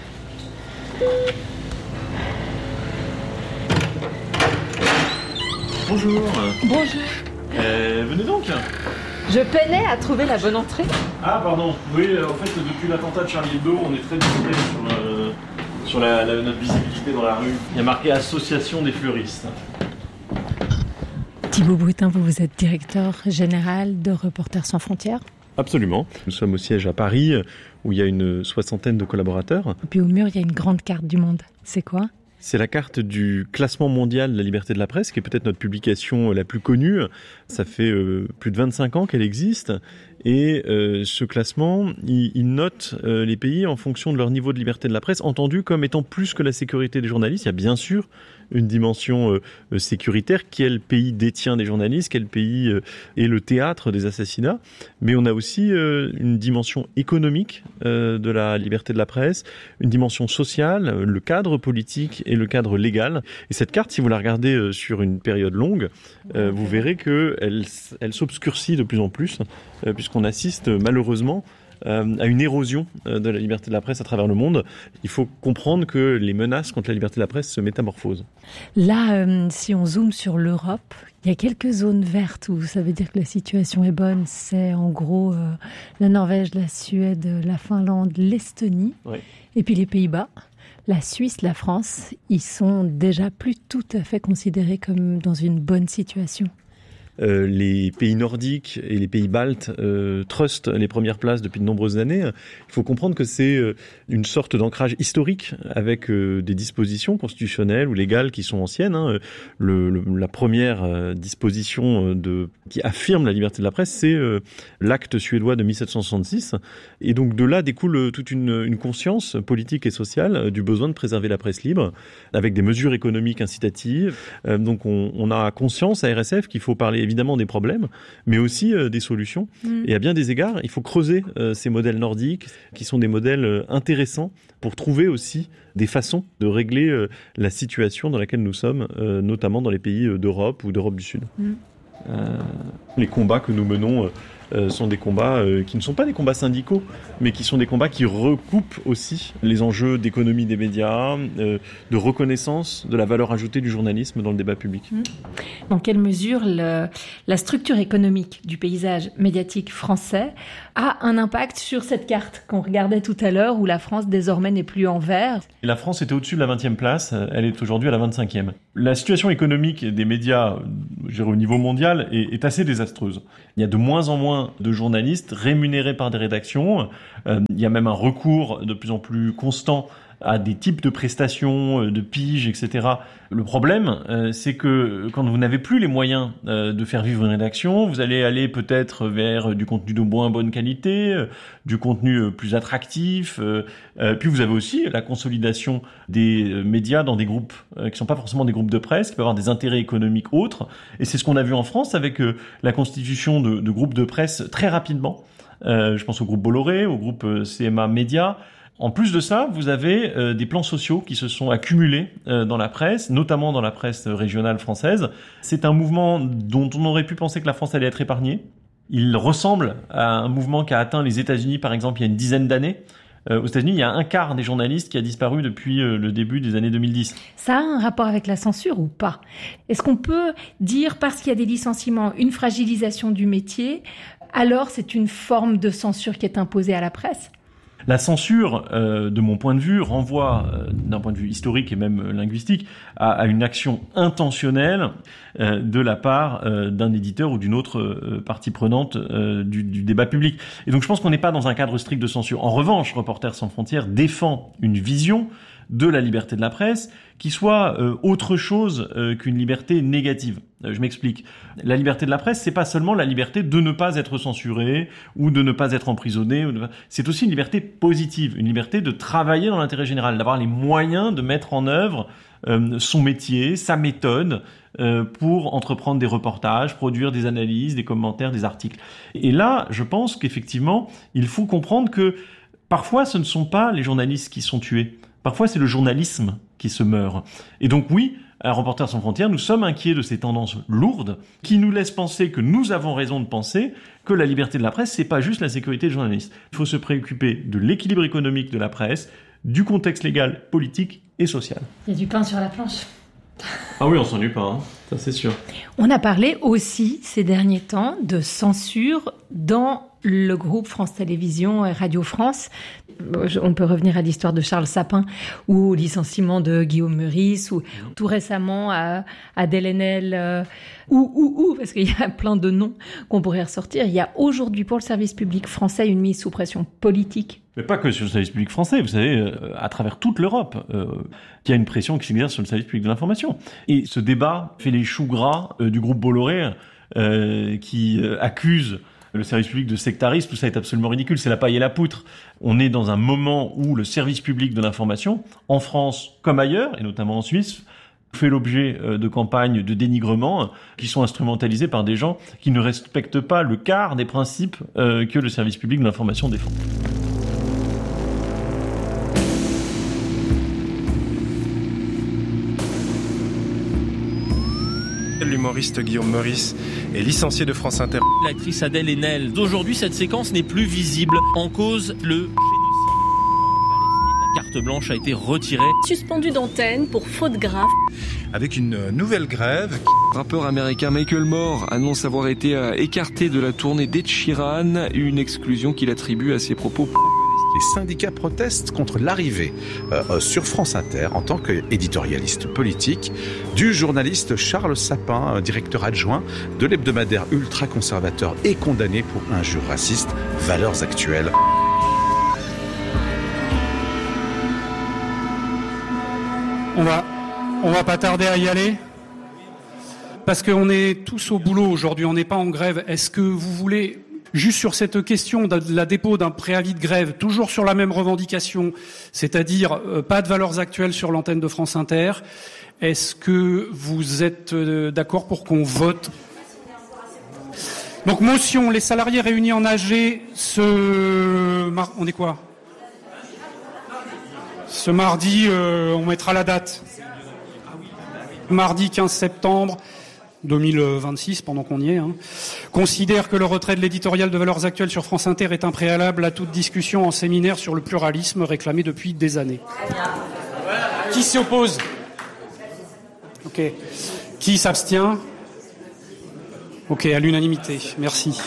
Bonjour. Bonjour. Venez donc. Je peinais à trouver la bonne entrée. Ah, pardon. Oui, en fait, depuis l'attentat de Charlie Hebdo, on est très discret sur notre visibilité dans la rue. Il y a marqué Association des fleuristes. Thibaut Brutin, vous êtes directeur général de Reporters sans frontières. Absolument. Nous sommes au siège à Paris, où il y a une 60aine de collaborateurs. Et puis au mur, il y a une grande carte du monde. C'est quoi ? C'est la carte du classement mondial de la liberté de la presse, qui est peut-être notre publication la plus connue. Ça fait plus de 25 ans qu'elle existe. Et ce classement, il note les pays en fonction de leur niveau de liberté de la presse, entendu comme étant plus que la sécurité des journalistes. Il y a bien sûr une dimension sécuritaire. Quel pays détient des journalistes ? Quel pays est le théâtre des assassinats ? Mais on a aussi une dimension économique de la liberté de la presse, une dimension sociale, le cadre politique et le cadre légal. Et cette carte, si vous la regardez sur une période longue, vous verrez qu'elle s'obscurcit de plus en plus, puisqu'on assiste malheureusement à une érosion de la liberté de la presse à travers le monde. Il faut comprendre que les menaces contre la liberté de la presse se métamorphosent. Là, si on zoome sur l'Europe, il y a quelques zones vertes où ça veut dire que la situation est bonne. C'est en gros la Norvège, la Suède, la Finlande, l'Estonie, oui. Et puis les Pays-Bas. La Suisse, la France, ils sont déjà plus tout à fait considérés comme dans une bonne situation. les pays nordiques et les pays baltes trustent les premières places depuis de nombreuses années. Il faut comprendre que c'est une sorte d'ancrage historique avec des dispositions constitutionnelles ou légales qui sont anciennes. La première disposition qui affirme la liberté de la presse, c'est l'acte suédois de 1766. Et donc de là découle toute une conscience politique et sociale du besoin de préserver la presse libre, avec des mesures économiques incitatives. Donc on a conscience à RSF qu'il faut parler évidemment des problèmes, mais aussi des solutions. Et à bien des égards, il faut creuser ces modèles nordiques, qui sont des modèles intéressants pour trouver aussi des façons de régler la situation dans laquelle nous sommes, notamment dans les pays d'Europe ou d'Europe du Sud. Les combats que nous menons sont des combats qui ne sont pas des combats syndicaux, mais qui sont des combats qui recoupent aussi les enjeux d'économie des médias, de reconnaissance de la valeur ajoutée du journalisme dans le débat public. Dans quelle mesure la structure économique du paysage médiatique français a un impact sur cette carte qu'on regardait tout à l'heure, où la France désormais n'est plus en vert? La France était au-dessus de la 20e place, elle est aujourd'hui à la 25e. La situation économique des médias, au niveau mondial, est assez désastreuse. Il y a de moins en moins de journalistes rémunérés par des rédactions. Il y a même un recours de plus en plus constant à des types de prestations, de piges, etc. Le problème, c'est que quand vous n'avez plus les moyens de faire vivre une rédaction, vous allez aller peut-être vers du contenu de moins bonne qualité, du contenu plus attractif. Puis vous avez aussi la consolidation des médias dans des groupes qui sont pas forcément des groupes de presse, qui peuvent avoir des intérêts économiques autres. Et c'est ce qu'on a vu en France avec la constitution de groupes de presse très rapidement. Je pense au groupe Bolloré, au groupe CMA Média. En plus de ça, vous avez des plans sociaux qui se sont accumulés dans la presse, notamment dans la presse régionale française. C'est un mouvement dont on aurait pu penser que la France allait être épargnée. Il ressemble à un mouvement qui a atteint les États-Unis, par exemple, il y a une dizaine d'années. Aux États-Unis, il y a un quart des journalistes qui a disparu depuis le début des années 2010. Ça a un rapport avec la censure ou pas? Est-ce qu'on peut dire, parce qu'il y a des licenciements, une fragilisation du métier, alors c'est une forme de censure qui est imposée à la presse? La censure, de mon point de vue, renvoie, d'un point de vue historique et même linguistique, à une action intentionnelle de la part d'un éditeur ou d'une autre partie prenante du débat public. Et donc je pense qu'on n'est pas dans un cadre strict de censure. En revanche, Reporters sans frontières défend une vision de la liberté de la presse qui soit autre chose qu'une liberté négative. Je m'explique. La liberté de la presse, c'est pas seulement la liberté de ne pas être censuré ou de ne pas être emprisonné. C'est aussi une liberté positive, une liberté de travailler dans l'intérêt général, d'avoir les moyens de mettre en œuvre son métier, sa méthode pour entreprendre des reportages, produire des analyses, des commentaires, des articles. Et là, je pense qu'effectivement, il faut comprendre que parfois, ce ne sont pas les journalistes qui sont tués. Parfois, c'est le journalisme qui se meurt. Et donc oui, à Reporters sans frontières, nous sommes inquiets de ces tendances lourdes qui nous laissent penser que nous avons raison de penser que la liberté de la presse, c'est pas juste la sécurité des journalistes. Il faut se préoccuper de l'équilibre économique de la presse, du contexte légal, politique et social. Il y a du pain sur la planche. Ah oui, on s'ennuie pas, hein. Ça c'est sûr. On a parlé aussi ces derniers temps de censure dans le groupe France Télévisions et Radio France. On peut revenir à l'histoire de Charles Sapin ou au licenciement de Guillaume Meurice ou tout récemment à Delenel ou parce qu'il y a plein de noms qu'on pourrait ressortir. Il y a aujourd'hui pour le service public français une mise sous pression politique. Mais pas que sur le service public français, vous savez, à travers toute l'Europe, il y a une pression qui s'exerce sur le service public de l'information. Et ce débat fait les choux gras du groupe Bolloré qui accuse le service public de sectarisme. Tout ça est absolument ridicule, c'est la paille et la poutre. On est dans un moment où le service public de l'information, en France comme ailleurs, et notamment en Suisse, fait l'objet de campagnes de dénigrement qui sont instrumentalisées par des gens qui ne respectent pas le quart des principes que le service public de l'information défend. L'humoriste Guillaume Meurice est licencié de France Inter. L'actrice Adèle Haenel. D'aujourd'hui, cette séquence n'est plus visible. En cause, le génocide. La carte blanche a été retirée. Suspendu d'antenne pour faute grave. Avec une nouvelle grève. Le rappeur américain Michael Moore annonce avoir été écarté de la tournée d'Ed Sheeran, une exclusion qu'il attribue à ses propos. Les syndicats protestent contre l'arrivée sur France Inter, en tant qu'éditorialiste politique, du journaliste Charles Sapin, directeur adjoint de l'hebdomadaire ultra-conservateur et condamné pour injures racistes, Valeurs Actuelles. On va pas tarder à y aller, parce qu'on est tous au boulot aujourd'hui, on n'est pas en grève. Est-ce que vous voulez... Juste sur cette question de la dépôt d'un préavis de grève, toujours sur la même revendication, c'est-à-dire pas de Valeurs Actuelles sur l'antenne de France Inter, est-ce que vous êtes d'accord pour qu'on vote ? Donc motion, les salariés réunis en AG on est quoi ? Ce mardi, on mettra la date. Mardi 15 septembre 2026, pendant qu'on y est, considère que le retrait de l'éditorial de Valeurs Actuelles sur France Inter est un préalable à toute discussion en séminaire sur le pluralisme réclamé depuis des années. Qui s'y oppose ? Ok. Qui s'abstient ? Ok, à l'unanimité. Merci.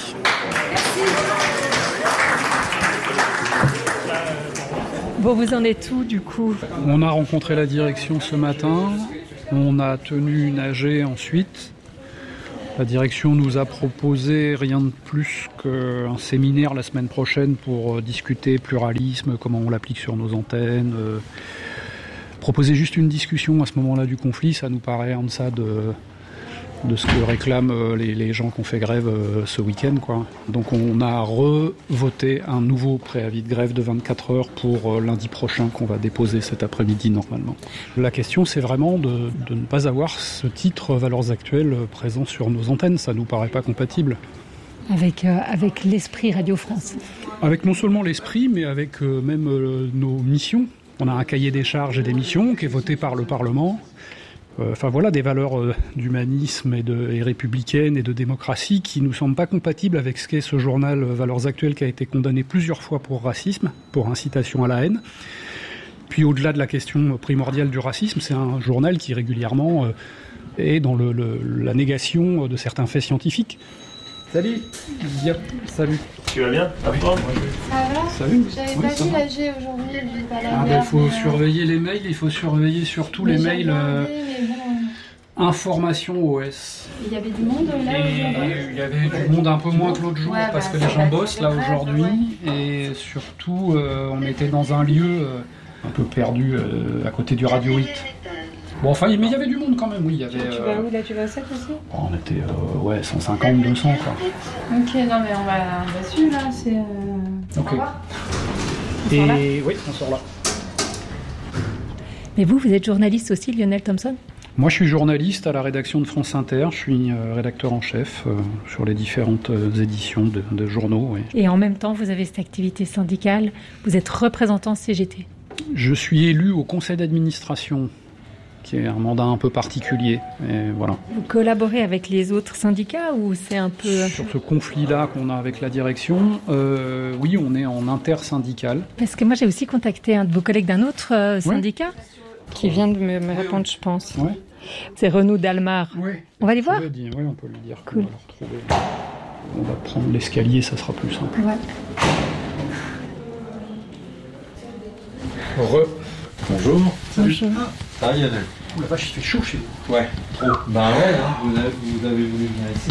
Bon, vous en êtes où, du coup ? On a rencontré la direction ce matin. On a tenu une AG ensuite. La direction nous a proposé rien de plus qu'un séminaire la semaine prochaine pour discuter pluralisme, comment on l'applique sur nos antennes. Proposer juste une discussion à ce moment-là du conflit, ça nous paraît en deçà de ce que réclament les gens qui ont fait grève ce week-end, quoi. Donc on a revoté un nouveau préavis de grève de 24 heures pour lundi prochain qu'on va déposer cet après-midi normalement. La question c'est vraiment de ne pas avoir ce titre Valeurs Actuelles présent sur nos antennes, ça nous paraît pas compatible. Avec l'esprit Radio France. Avec non seulement l'esprit, mais avec même nos missions. On a un cahier des charges et des missions qui est voté par le Parlement. Enfin voilà, des valeurs d'humanisme et républicaine et de démocratie qui nous semblent pas compatibles avec ce qu'est ce journal Valeurs Actuelles qui a été condamné plusieurs fois pour racisme, pour incitation à la haine. Puis au-delà de la question primordiale du racisme, c'est un journal qui régulièrement est dans la négation de certains faits scientifiques. Salut. Bien. Salut. Tu vas bien ? Ça va ? Salut. J'avais pas vu l'AG aujourd'hui, j'ai pas la il faut surveiller les mails, il faut surveiller surtout les mails information OS. Il y avait du monde là aujourd'hui ? Il y avait du monde un peu moins que l'autre jour parce que les gens bossent là aujourd'hui et surtout on était dans un lieu un peu perdu à côté du Radio 8. Bon, enfin, mais il y avait du monde quand même, oui. Il y avait, tu vas où là ? Tu vas à 7 aussi ? On était, 150, 200, quoi. Ok, non, mais on va suivre là, c'est. Ok. Oui, on sort là. Mais vous êtes journaliste aussi, Lionel Thompson ? Moi, je suis journaliste à la rédaction de France Inter. Je suis rédacteur en chef sur les différentes éditions de journaux. Oui. Et en même temps, vous avez cette activité syndicale. Vous êtes représentant CGT. Je suis élu au conseil d'administration, qui est un mandat un peu particulier. Et voilà. Vous collaborez avec les autres syndicats ou c'est un peu... Sur ce conflit-là qu'on a avec la direction, oui, on est en intersyndical. Parce que moi, j'ai aussi contacté un de vos collègues d'un autre syndicat qui vient de me répondre, je pense. Ouais. C'est Renaud Dalmar. Oui. On va les voir ? Oui, on peut lui dire cool. qu'on va le retrouver. On va prendre l'escalier, ça sera plus simple. Ouais. Bonjour. Bonjour. Ah, Lionel. Oh la vache, il fait chaud chez vous. Ouais, trop. Bah ouais, vous avez voulu venir ici.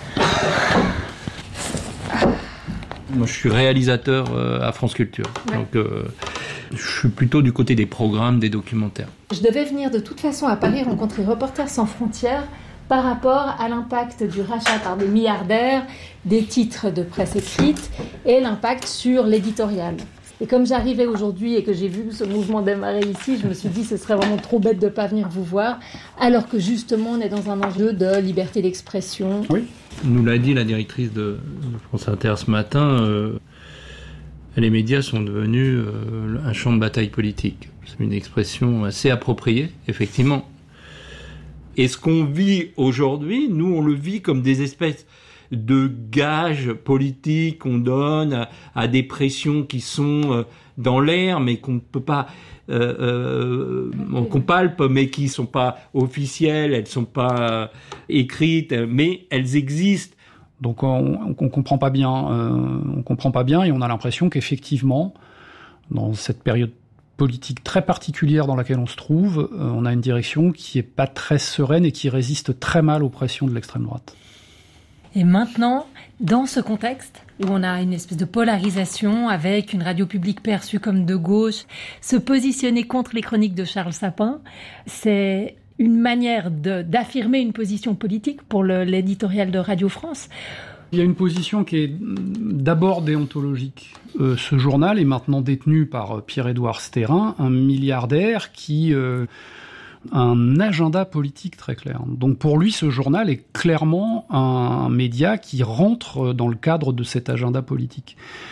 Moi, je suis réalisateur à France Culture. Ouais. Donc, je suis plutôt du côté des programmes, des documentaires. Je devais venir de toute façon à Paris rencontrer Reporters sans frontières par rapport à l'impact du rachat par des milliardaires des titres de presse écrite et l'impact sur l'éditorial. Et comme j'arrivais aujourd'hui et que j'ai vu ce mouvement démarrer ici, je me suis dit que ce serait vraiment trop bête de ne pas venir vous voir, alors que justement on est dans un enjeu de liberté d'expression. Oui, nous l'a dit la directrice de France Inter ce matin, les médias sont devenus un champ de bataille politique. C'est une expression assez appropriée, effectivement. Et ce qu'on vit aujourd'hui, nous on le vit comme des espèces de gages politiques qu'on donne à des pressions qui sont dans l'air, mais qu'on ne peut pas, qu'on palpe, mais qui ne sont pas officielles, elles ne sont pas écrites, mais elles existent. Donc on comprend pas bien et on a l'impression qu'effectivement, Dans cette période politique très particulière dans laquelle on se trouve, on a une direction qui est pas très sereine et qui résiste très mal aux pressions de l'extrême droite. Et maintenant, dans ce contexte où on a une espèce de polarisation avec une radio publique perçue comme de gauche, se positionner contre les chroniques de Charles Sapin, c'est une manière d'affirmer une position politique pour l'éditorial de Radio France. Il y a une position qui est d'abord déontologique. Ce journal est maintenant détenu par Pierre-Édouard Stérin, un milliardaire qui a un agenda politique très clair. Donc pour lui, ce journal est clairement un média qui rentre dans le cadre de cet agenda politique.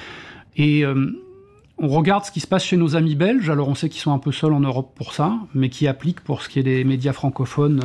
Et on regarde ce qui se passe chez nos amis belges, alors on sait qu'ils sont un peu seuls en Europe pour ça, mais qui appliquent pour ce qui est des médias francophones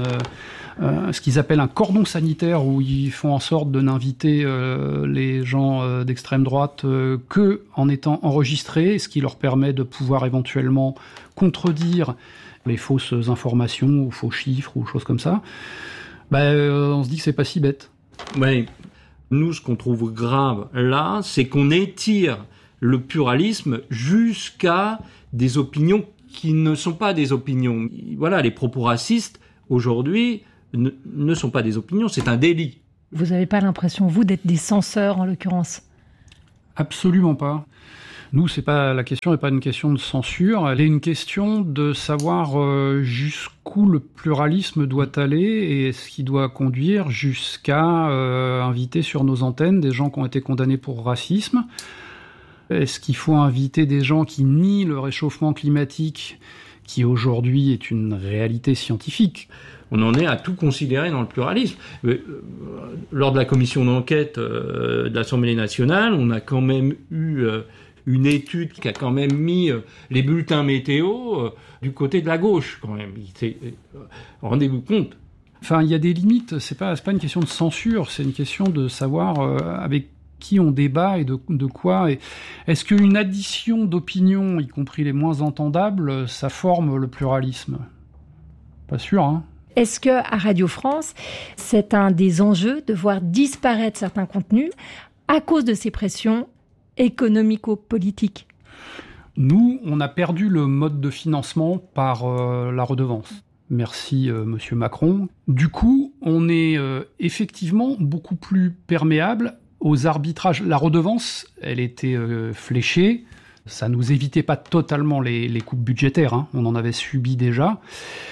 ce qu'ils appellent un cordon sanitaire, où ils font en sorte de n'inviter les gens d'extrême droite que en étant enregistrés, ce qui leur permet de pouvoir éventuellement contredire les fausses informations ou faux chiffres ou choses comme ça. On se dit que c'est pas si bête. Ouais. Nous, ce qu'on trouve grave là, c'est qu'on étire le pluralisme jusqu'à des opinions qui ne sont pas des opinions. Voilà, les propos racistes, aujourd'hui, ne sont pas des opinions, c'est un délit. Vous n'avez pas l'impression, vous, d'être des censeurs, en l'occurrence? Absolument pas. Nous, la question n'est pas une question de censure, elle est une question de savoir jusqu'où le pluralisme doit aller et ce qui doit conduire jusqu'à inviter sur nos antennes des gens qui ont été condamnés pour racisme. Est-ce qu'il faut inviter des gens qui nient le réchauffement climatique, qui aujourd'hui est une réalité scientifique? On en est à tout considérer dans le pluralisme. Lors de la commission d'enquête de l'Assemblée nationale, on a quand même eu une étude qui a quand même mis les bulletins météo du côté de la gauche, quand même. Rendez-vous compte. Enfin, il y a des limites. C'est pas une question de censure, c'est une question de savoir avec qui on débat et de quoi. Et est-ce qu'une addition d'opinions, y compris les moins entendables, ça forme le pluralisme? Pas sûr, hein. Est-ce qu'à Radio France, c'est un des enjeux de voir disparaître certains contenus à cause de ces pressions économico-politiques? Nous, on a perdu le mode de financement par la redevance. Merci, Monsieur Macron. Du coup, on est effectivement beaucoup plus perméable aux arbitrages. La redevance, elle était fléchée. Ça nous évitait pas totalement les coupes budgétaires, hein. On en avait subi déjà.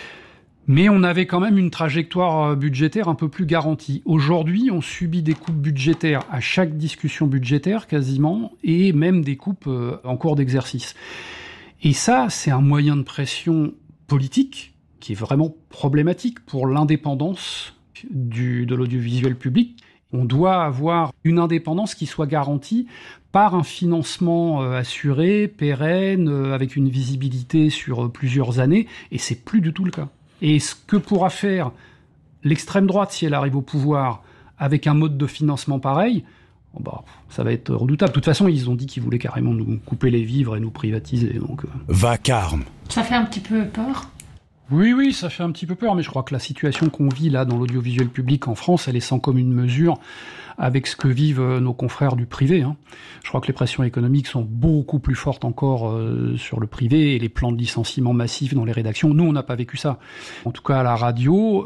Mais on avait quand même une trajectoire budgétaire un peu plus garantie. Aujourd'hui, on subit des coupes budgétaires à chaque discussion budgétaire quasiment, et même des coupes en cours d'exercice. Et ça, c'est un moyen de pression politique qui est vraiment problématique pour l'indépendance de l'audiovisuel public. On doit avoir une indépendance qui soit garantie par un financement assuré, pérenne, avec une visibilité sur plusieurs années, et c'est plus du tout le cas. Et ce que pourra faire l'extrême droite si elle arrive au pouvoir avec un mode de financement pareil, ça va être redoutable. De toute façon, ils ont dit qu'ils voulaient carrément nous couper les vivres et nous privatiser. Donc, Vacarme. Ça fait un petit peu peur? Oui, ça fait un petit peu peur, mais je crois que la situation qu'on vit là dans l'audiovisuel public en France, elle est sans commune mesure avec ce que vivent nos confrères du privé, hein. Je crois que les pressions économiques sont beaucoup plus fortes encore sur le privé et les plans de licenciement massifs dans les rédactions. Nous, on n'a pas vécu ça. En tout cas, à la radio,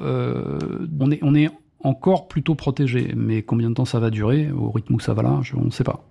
on est encore plutôt protégé. Mais combien de temps ça va durer, au rythme où ça va là, on ne sait pas.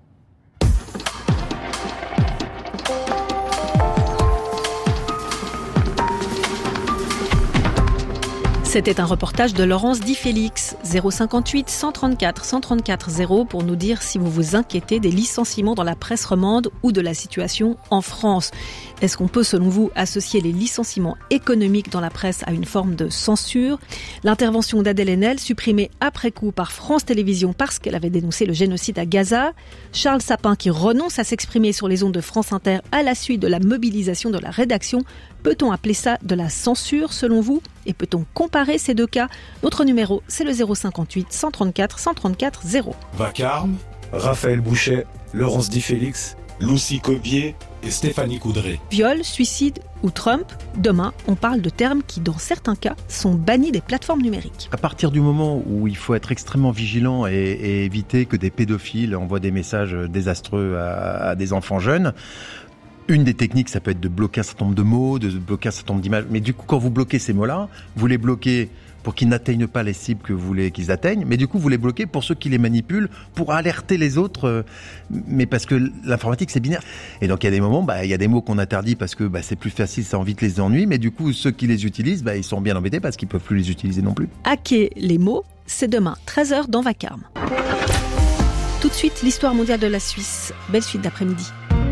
C'était un reportage de Laurence Di Félix, 058 134 134 0 pour nous dire si vous vous inquiétez des licenciements dans la presse romande ou de la situation en France. Est-ce qu'on peut, selon vous, associer les licenciements économiques dans la presse à une forme de censure? L'intervention d'Adèle Haenel, supprimée après coup par France Télévisions parce qu'elle avait dénoncé le génocide à Gaza. Charles Sapin qui renonce à s'exprimer sur les ondes de France Inter à la suite de la mobilisation de la rédaction. Peut-on appeler ça de la censure, selon vous? Et peut-on comparer ces deux cas? Notre numéro, c'est le 058 134 134 0. Vacarme, Raphaël Bouchet, Laurence Di Félix, Lucie Cobier et Stéphanie Coudray. Viol, suicide ou Trump, demain, on parle de termes qui, dans certains cas, sont bannis des plateformes numériques. À partir du moment où il faut être extrêmement vigilant et éviter que des pédophiles envoient des messages désastreux à des enfants jeunes, Une des techniques, ça peut être de bloquer un certain nombre de mots, de bloquer un certain nombre d'images. Mais du coup, quand vous bloquez ces mots-là, vous les bloquez pour qu'ils n'atteignent pas les cibles que vous voulez qu'ils atteignent, mais du coup, vous les bloquez pour ceux qui les manipulent, pour alerter les autres, mais parce que l'informatique, c'est binaire. Et donc, il y a des moments, il y a des mots qu'on interdit parce que c'est plus facile, ça évite les ennuis, mais du coup, ceux qui les utilisent, ils sont bien embêtés parce qu'ils peuvent plus les utiliser non plus. Hacker les mots, c'est demain, 13h dans Vacarme. Tout de suite, l'histoire mondiale de la Suisse. Belle suite d'après-midi.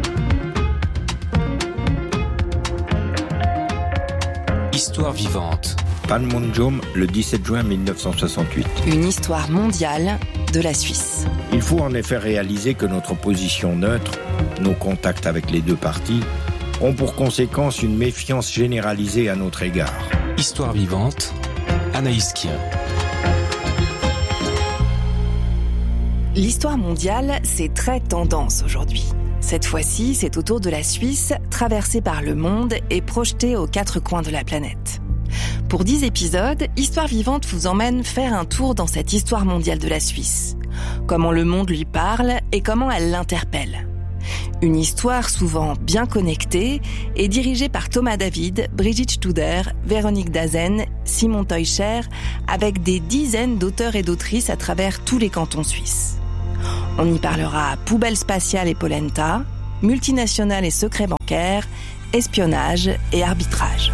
Histoire vivante. Panmunjom, le 17 juin 1968. Une histoire mondiale de la Suisse. Il faut en effet réaliser que notre position neutre, nos contacts avec les deux parties, ont pour conséquence une méfiance généralisée à notre égard. Histoire vivante, Anaïs Kien. L'histoire mondiale, c'est très tendance aujourd'hui. Cette fois-ci, c'est au tour de la Suisse, traversée par le monde et projetée aux quatre coins de la planète. Pour 10 épisodes, Histoire vivante vous emmène faire un tour dans cette histoire mondiale de la Suisse. Comment le monde lui parle et comment elle l'interpelle. Une histoire souvent bien connectée et dirigée par Thomas David, Brigitte Studer, Véronique Dazen, Simon Teucher, avec des dizaines d'auteurs et d'autrices à travers tous les cantons suisses. On y parlera poubelle spatiale et polenta, multinationales et secrets bancaires, espionnage et arbitrage.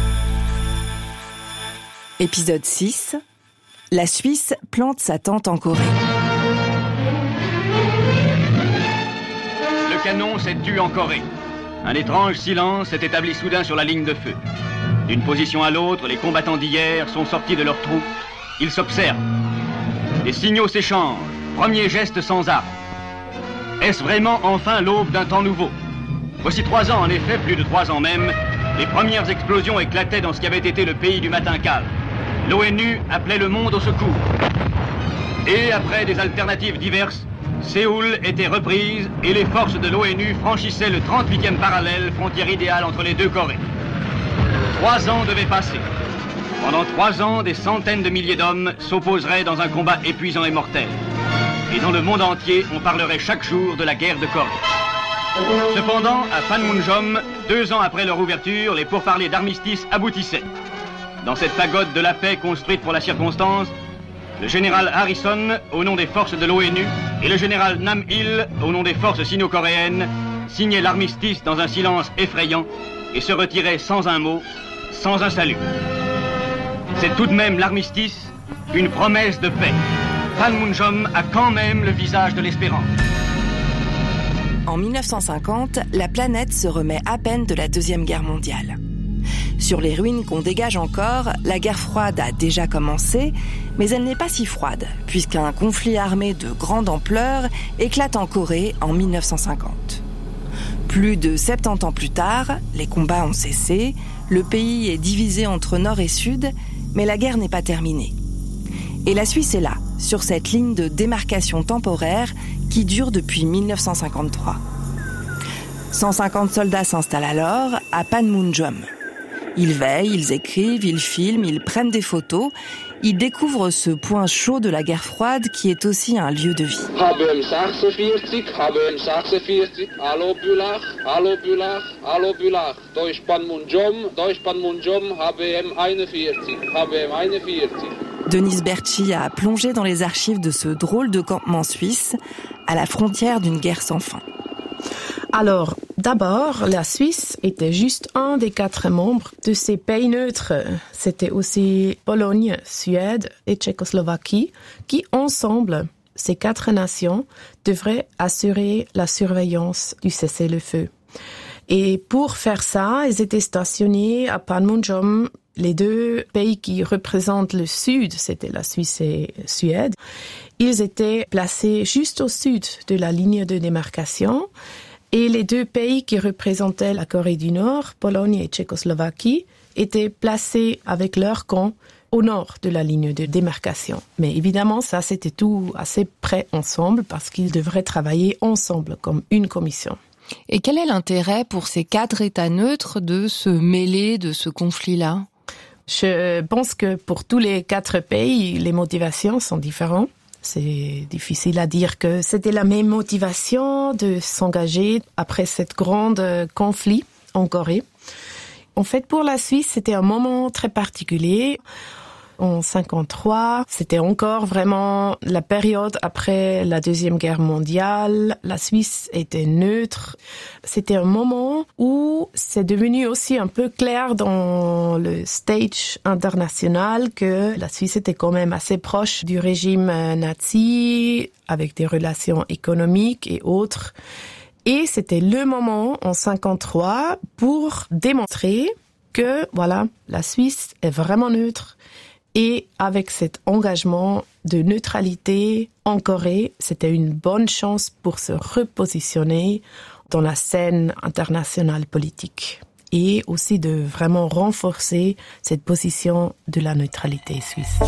Épisode 6. La Suisse plante sa tente en Corée. Le canon s'est tu en Corée. Un étrange silence s'est établi soudain sur la ligne de feu. D'une position à l'autre, les combattants d'hier sont sortis de leurs trous. Ils s'observent. Les signaux s'échangent. Premier geste sans armes. Est-ce vraiment enfin l'aube d'un temps nouveau ? Voici 3 ans, en effet, plus de 3 ans même, les premières explosions éclataient dans ce qui avait été le pays du matin calme. L'ONU appelait le monde au secours. Et après des alternatives diverses, Séoul était reprise et les forces de l'ONU franchissaient le 38e parallèle, frontière idéale entre les deux Corées. 3 ans devaient passer. Pendant 3 ans, des centaines de milliers d'hommes s'opposeraient dans un combat épuisant et mortel. Et dans le monde entier, on parlerait chaque jour de la guerre de Corée. Cependant, à Panmunjom, 2 ans après leur ouverture, les pourparlers d'armistice aboutissaient. Dans cette pagode de la paix construite pour la circonstance, le général Harrison, au nom des forces de l'ONU, et le général Nam-il, au nom des forces sino-coréennes, signaient l'armistice dans un silence effrayant et se retiraient sans un mot, sans un salut. C'est tout de même l'armistice, une promesse de paix. Panmunjom a quand même le visage de l'espérance. En 1950, la planète se remet à peine de la Deuxième Guerre mondiale. Sur les ruines qu'on dégage encore, la guerre froide a déjà commencé, mais elle n'est pas si froide, puisqu'un conflit armé de grande ampleur éclate en Corée en 1950. Plus de 70 ans plus tard, les combats ont cessé, le pays est divisé entre nord et sud, mais la guerre n'est pas terminée. Et la Suisse est là, sur cette ligne de démarcation temporaire qui dure depuis 1953. 150 soldats s'installent alors à Panmunjom. Ils veillent, ils écrivent, ils filment, ils prennent des photos. Ils découvrent ce point chaud de la guerre froide qui est aussi un lieu de vie. HBM 46, HBM 46, hallo Bülach, hallo Bülach, hallo Bülach. Deutsch Panmunjom, HBM 41, HBM 41. Denise Bertschy a plongé dans les archives de ce drôle de campement suisse, à la frontière d'une guerre sans fin. Alors, d'abord, la Suisse était juste un des 4 membres de ces pays neutres. C'était aussi Pologne, Suède et Tchécoslovaquie qui, ensemble, ces 4 nations, devraient assurer la surveillance du cessez-le-feu. Et pour faire ça, ils étaient stationnés à Panmunjom. Les 2 pays qui représentent le sud, c'était la Suisse et Suède, ils étaient placés juste au sud de la ligne de démarcation. Et les 2 pays qui représentaient la Corée du Nord, Pologne et Tchécoslovaquie, étaient placés avec leur camp au nord de la ligne de démarcation. Mais évidemment, ça, c'était tout assez près ensemble parce qu'ils devraient travailler ensemble comme une commission. Et quel est l'intérêt pour ces 4 États neutres de se mêler de ce conflit-là ? Je pense que pour tous les 4 pays, les motivations sont différentes. C'est difficile à dire que c'était la même motivation de s'engager après cette grande conflit en Corée. En fait, pour la Suisse, c'était un moment très particulier. En 1953, c'était encore vraiment la période après la Deuxième Guerre mondiale. La Suisse était neutre. C'était un moment où c'est devenu aussi un peu clair dans le stage international que la Suisse était quand même assez proche du régime nazi, avec des relations économiques et autres. Et c'était le moment, en 1953, pour démontrer que, voilà, la Suisse est vraiment neutre. Et avec cet engagement de neutralité en Corée, c'était une bonne chance pour se repositionner dans la scène internationale politique et aussi de vraiment renforcer cette position de la neutralité suisse.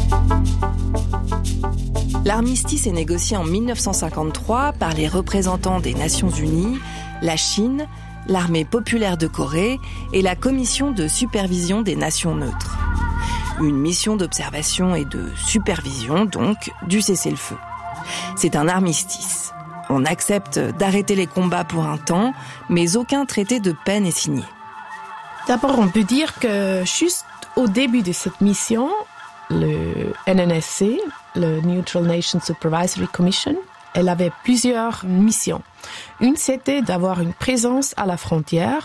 L'armistice est négocié en 1953 par les représentants des Nations Unies, la Chine, l'Armée populaire de Corée et la Commission de supervision des nations neutres. Une mission d'observation et de supervision, donc, du cessez-le-feu. C'est un armistice. On accepte d'arrêter les combats pour un temps, mais aucun traité de paix n'est signé. D'abord, on peut dire que juste au début de cette mission, le NNSC, le Neutral Nation Supervisory Commission, elle avait plusieurs missions. Une, c'était d'avoir une présence à la frontière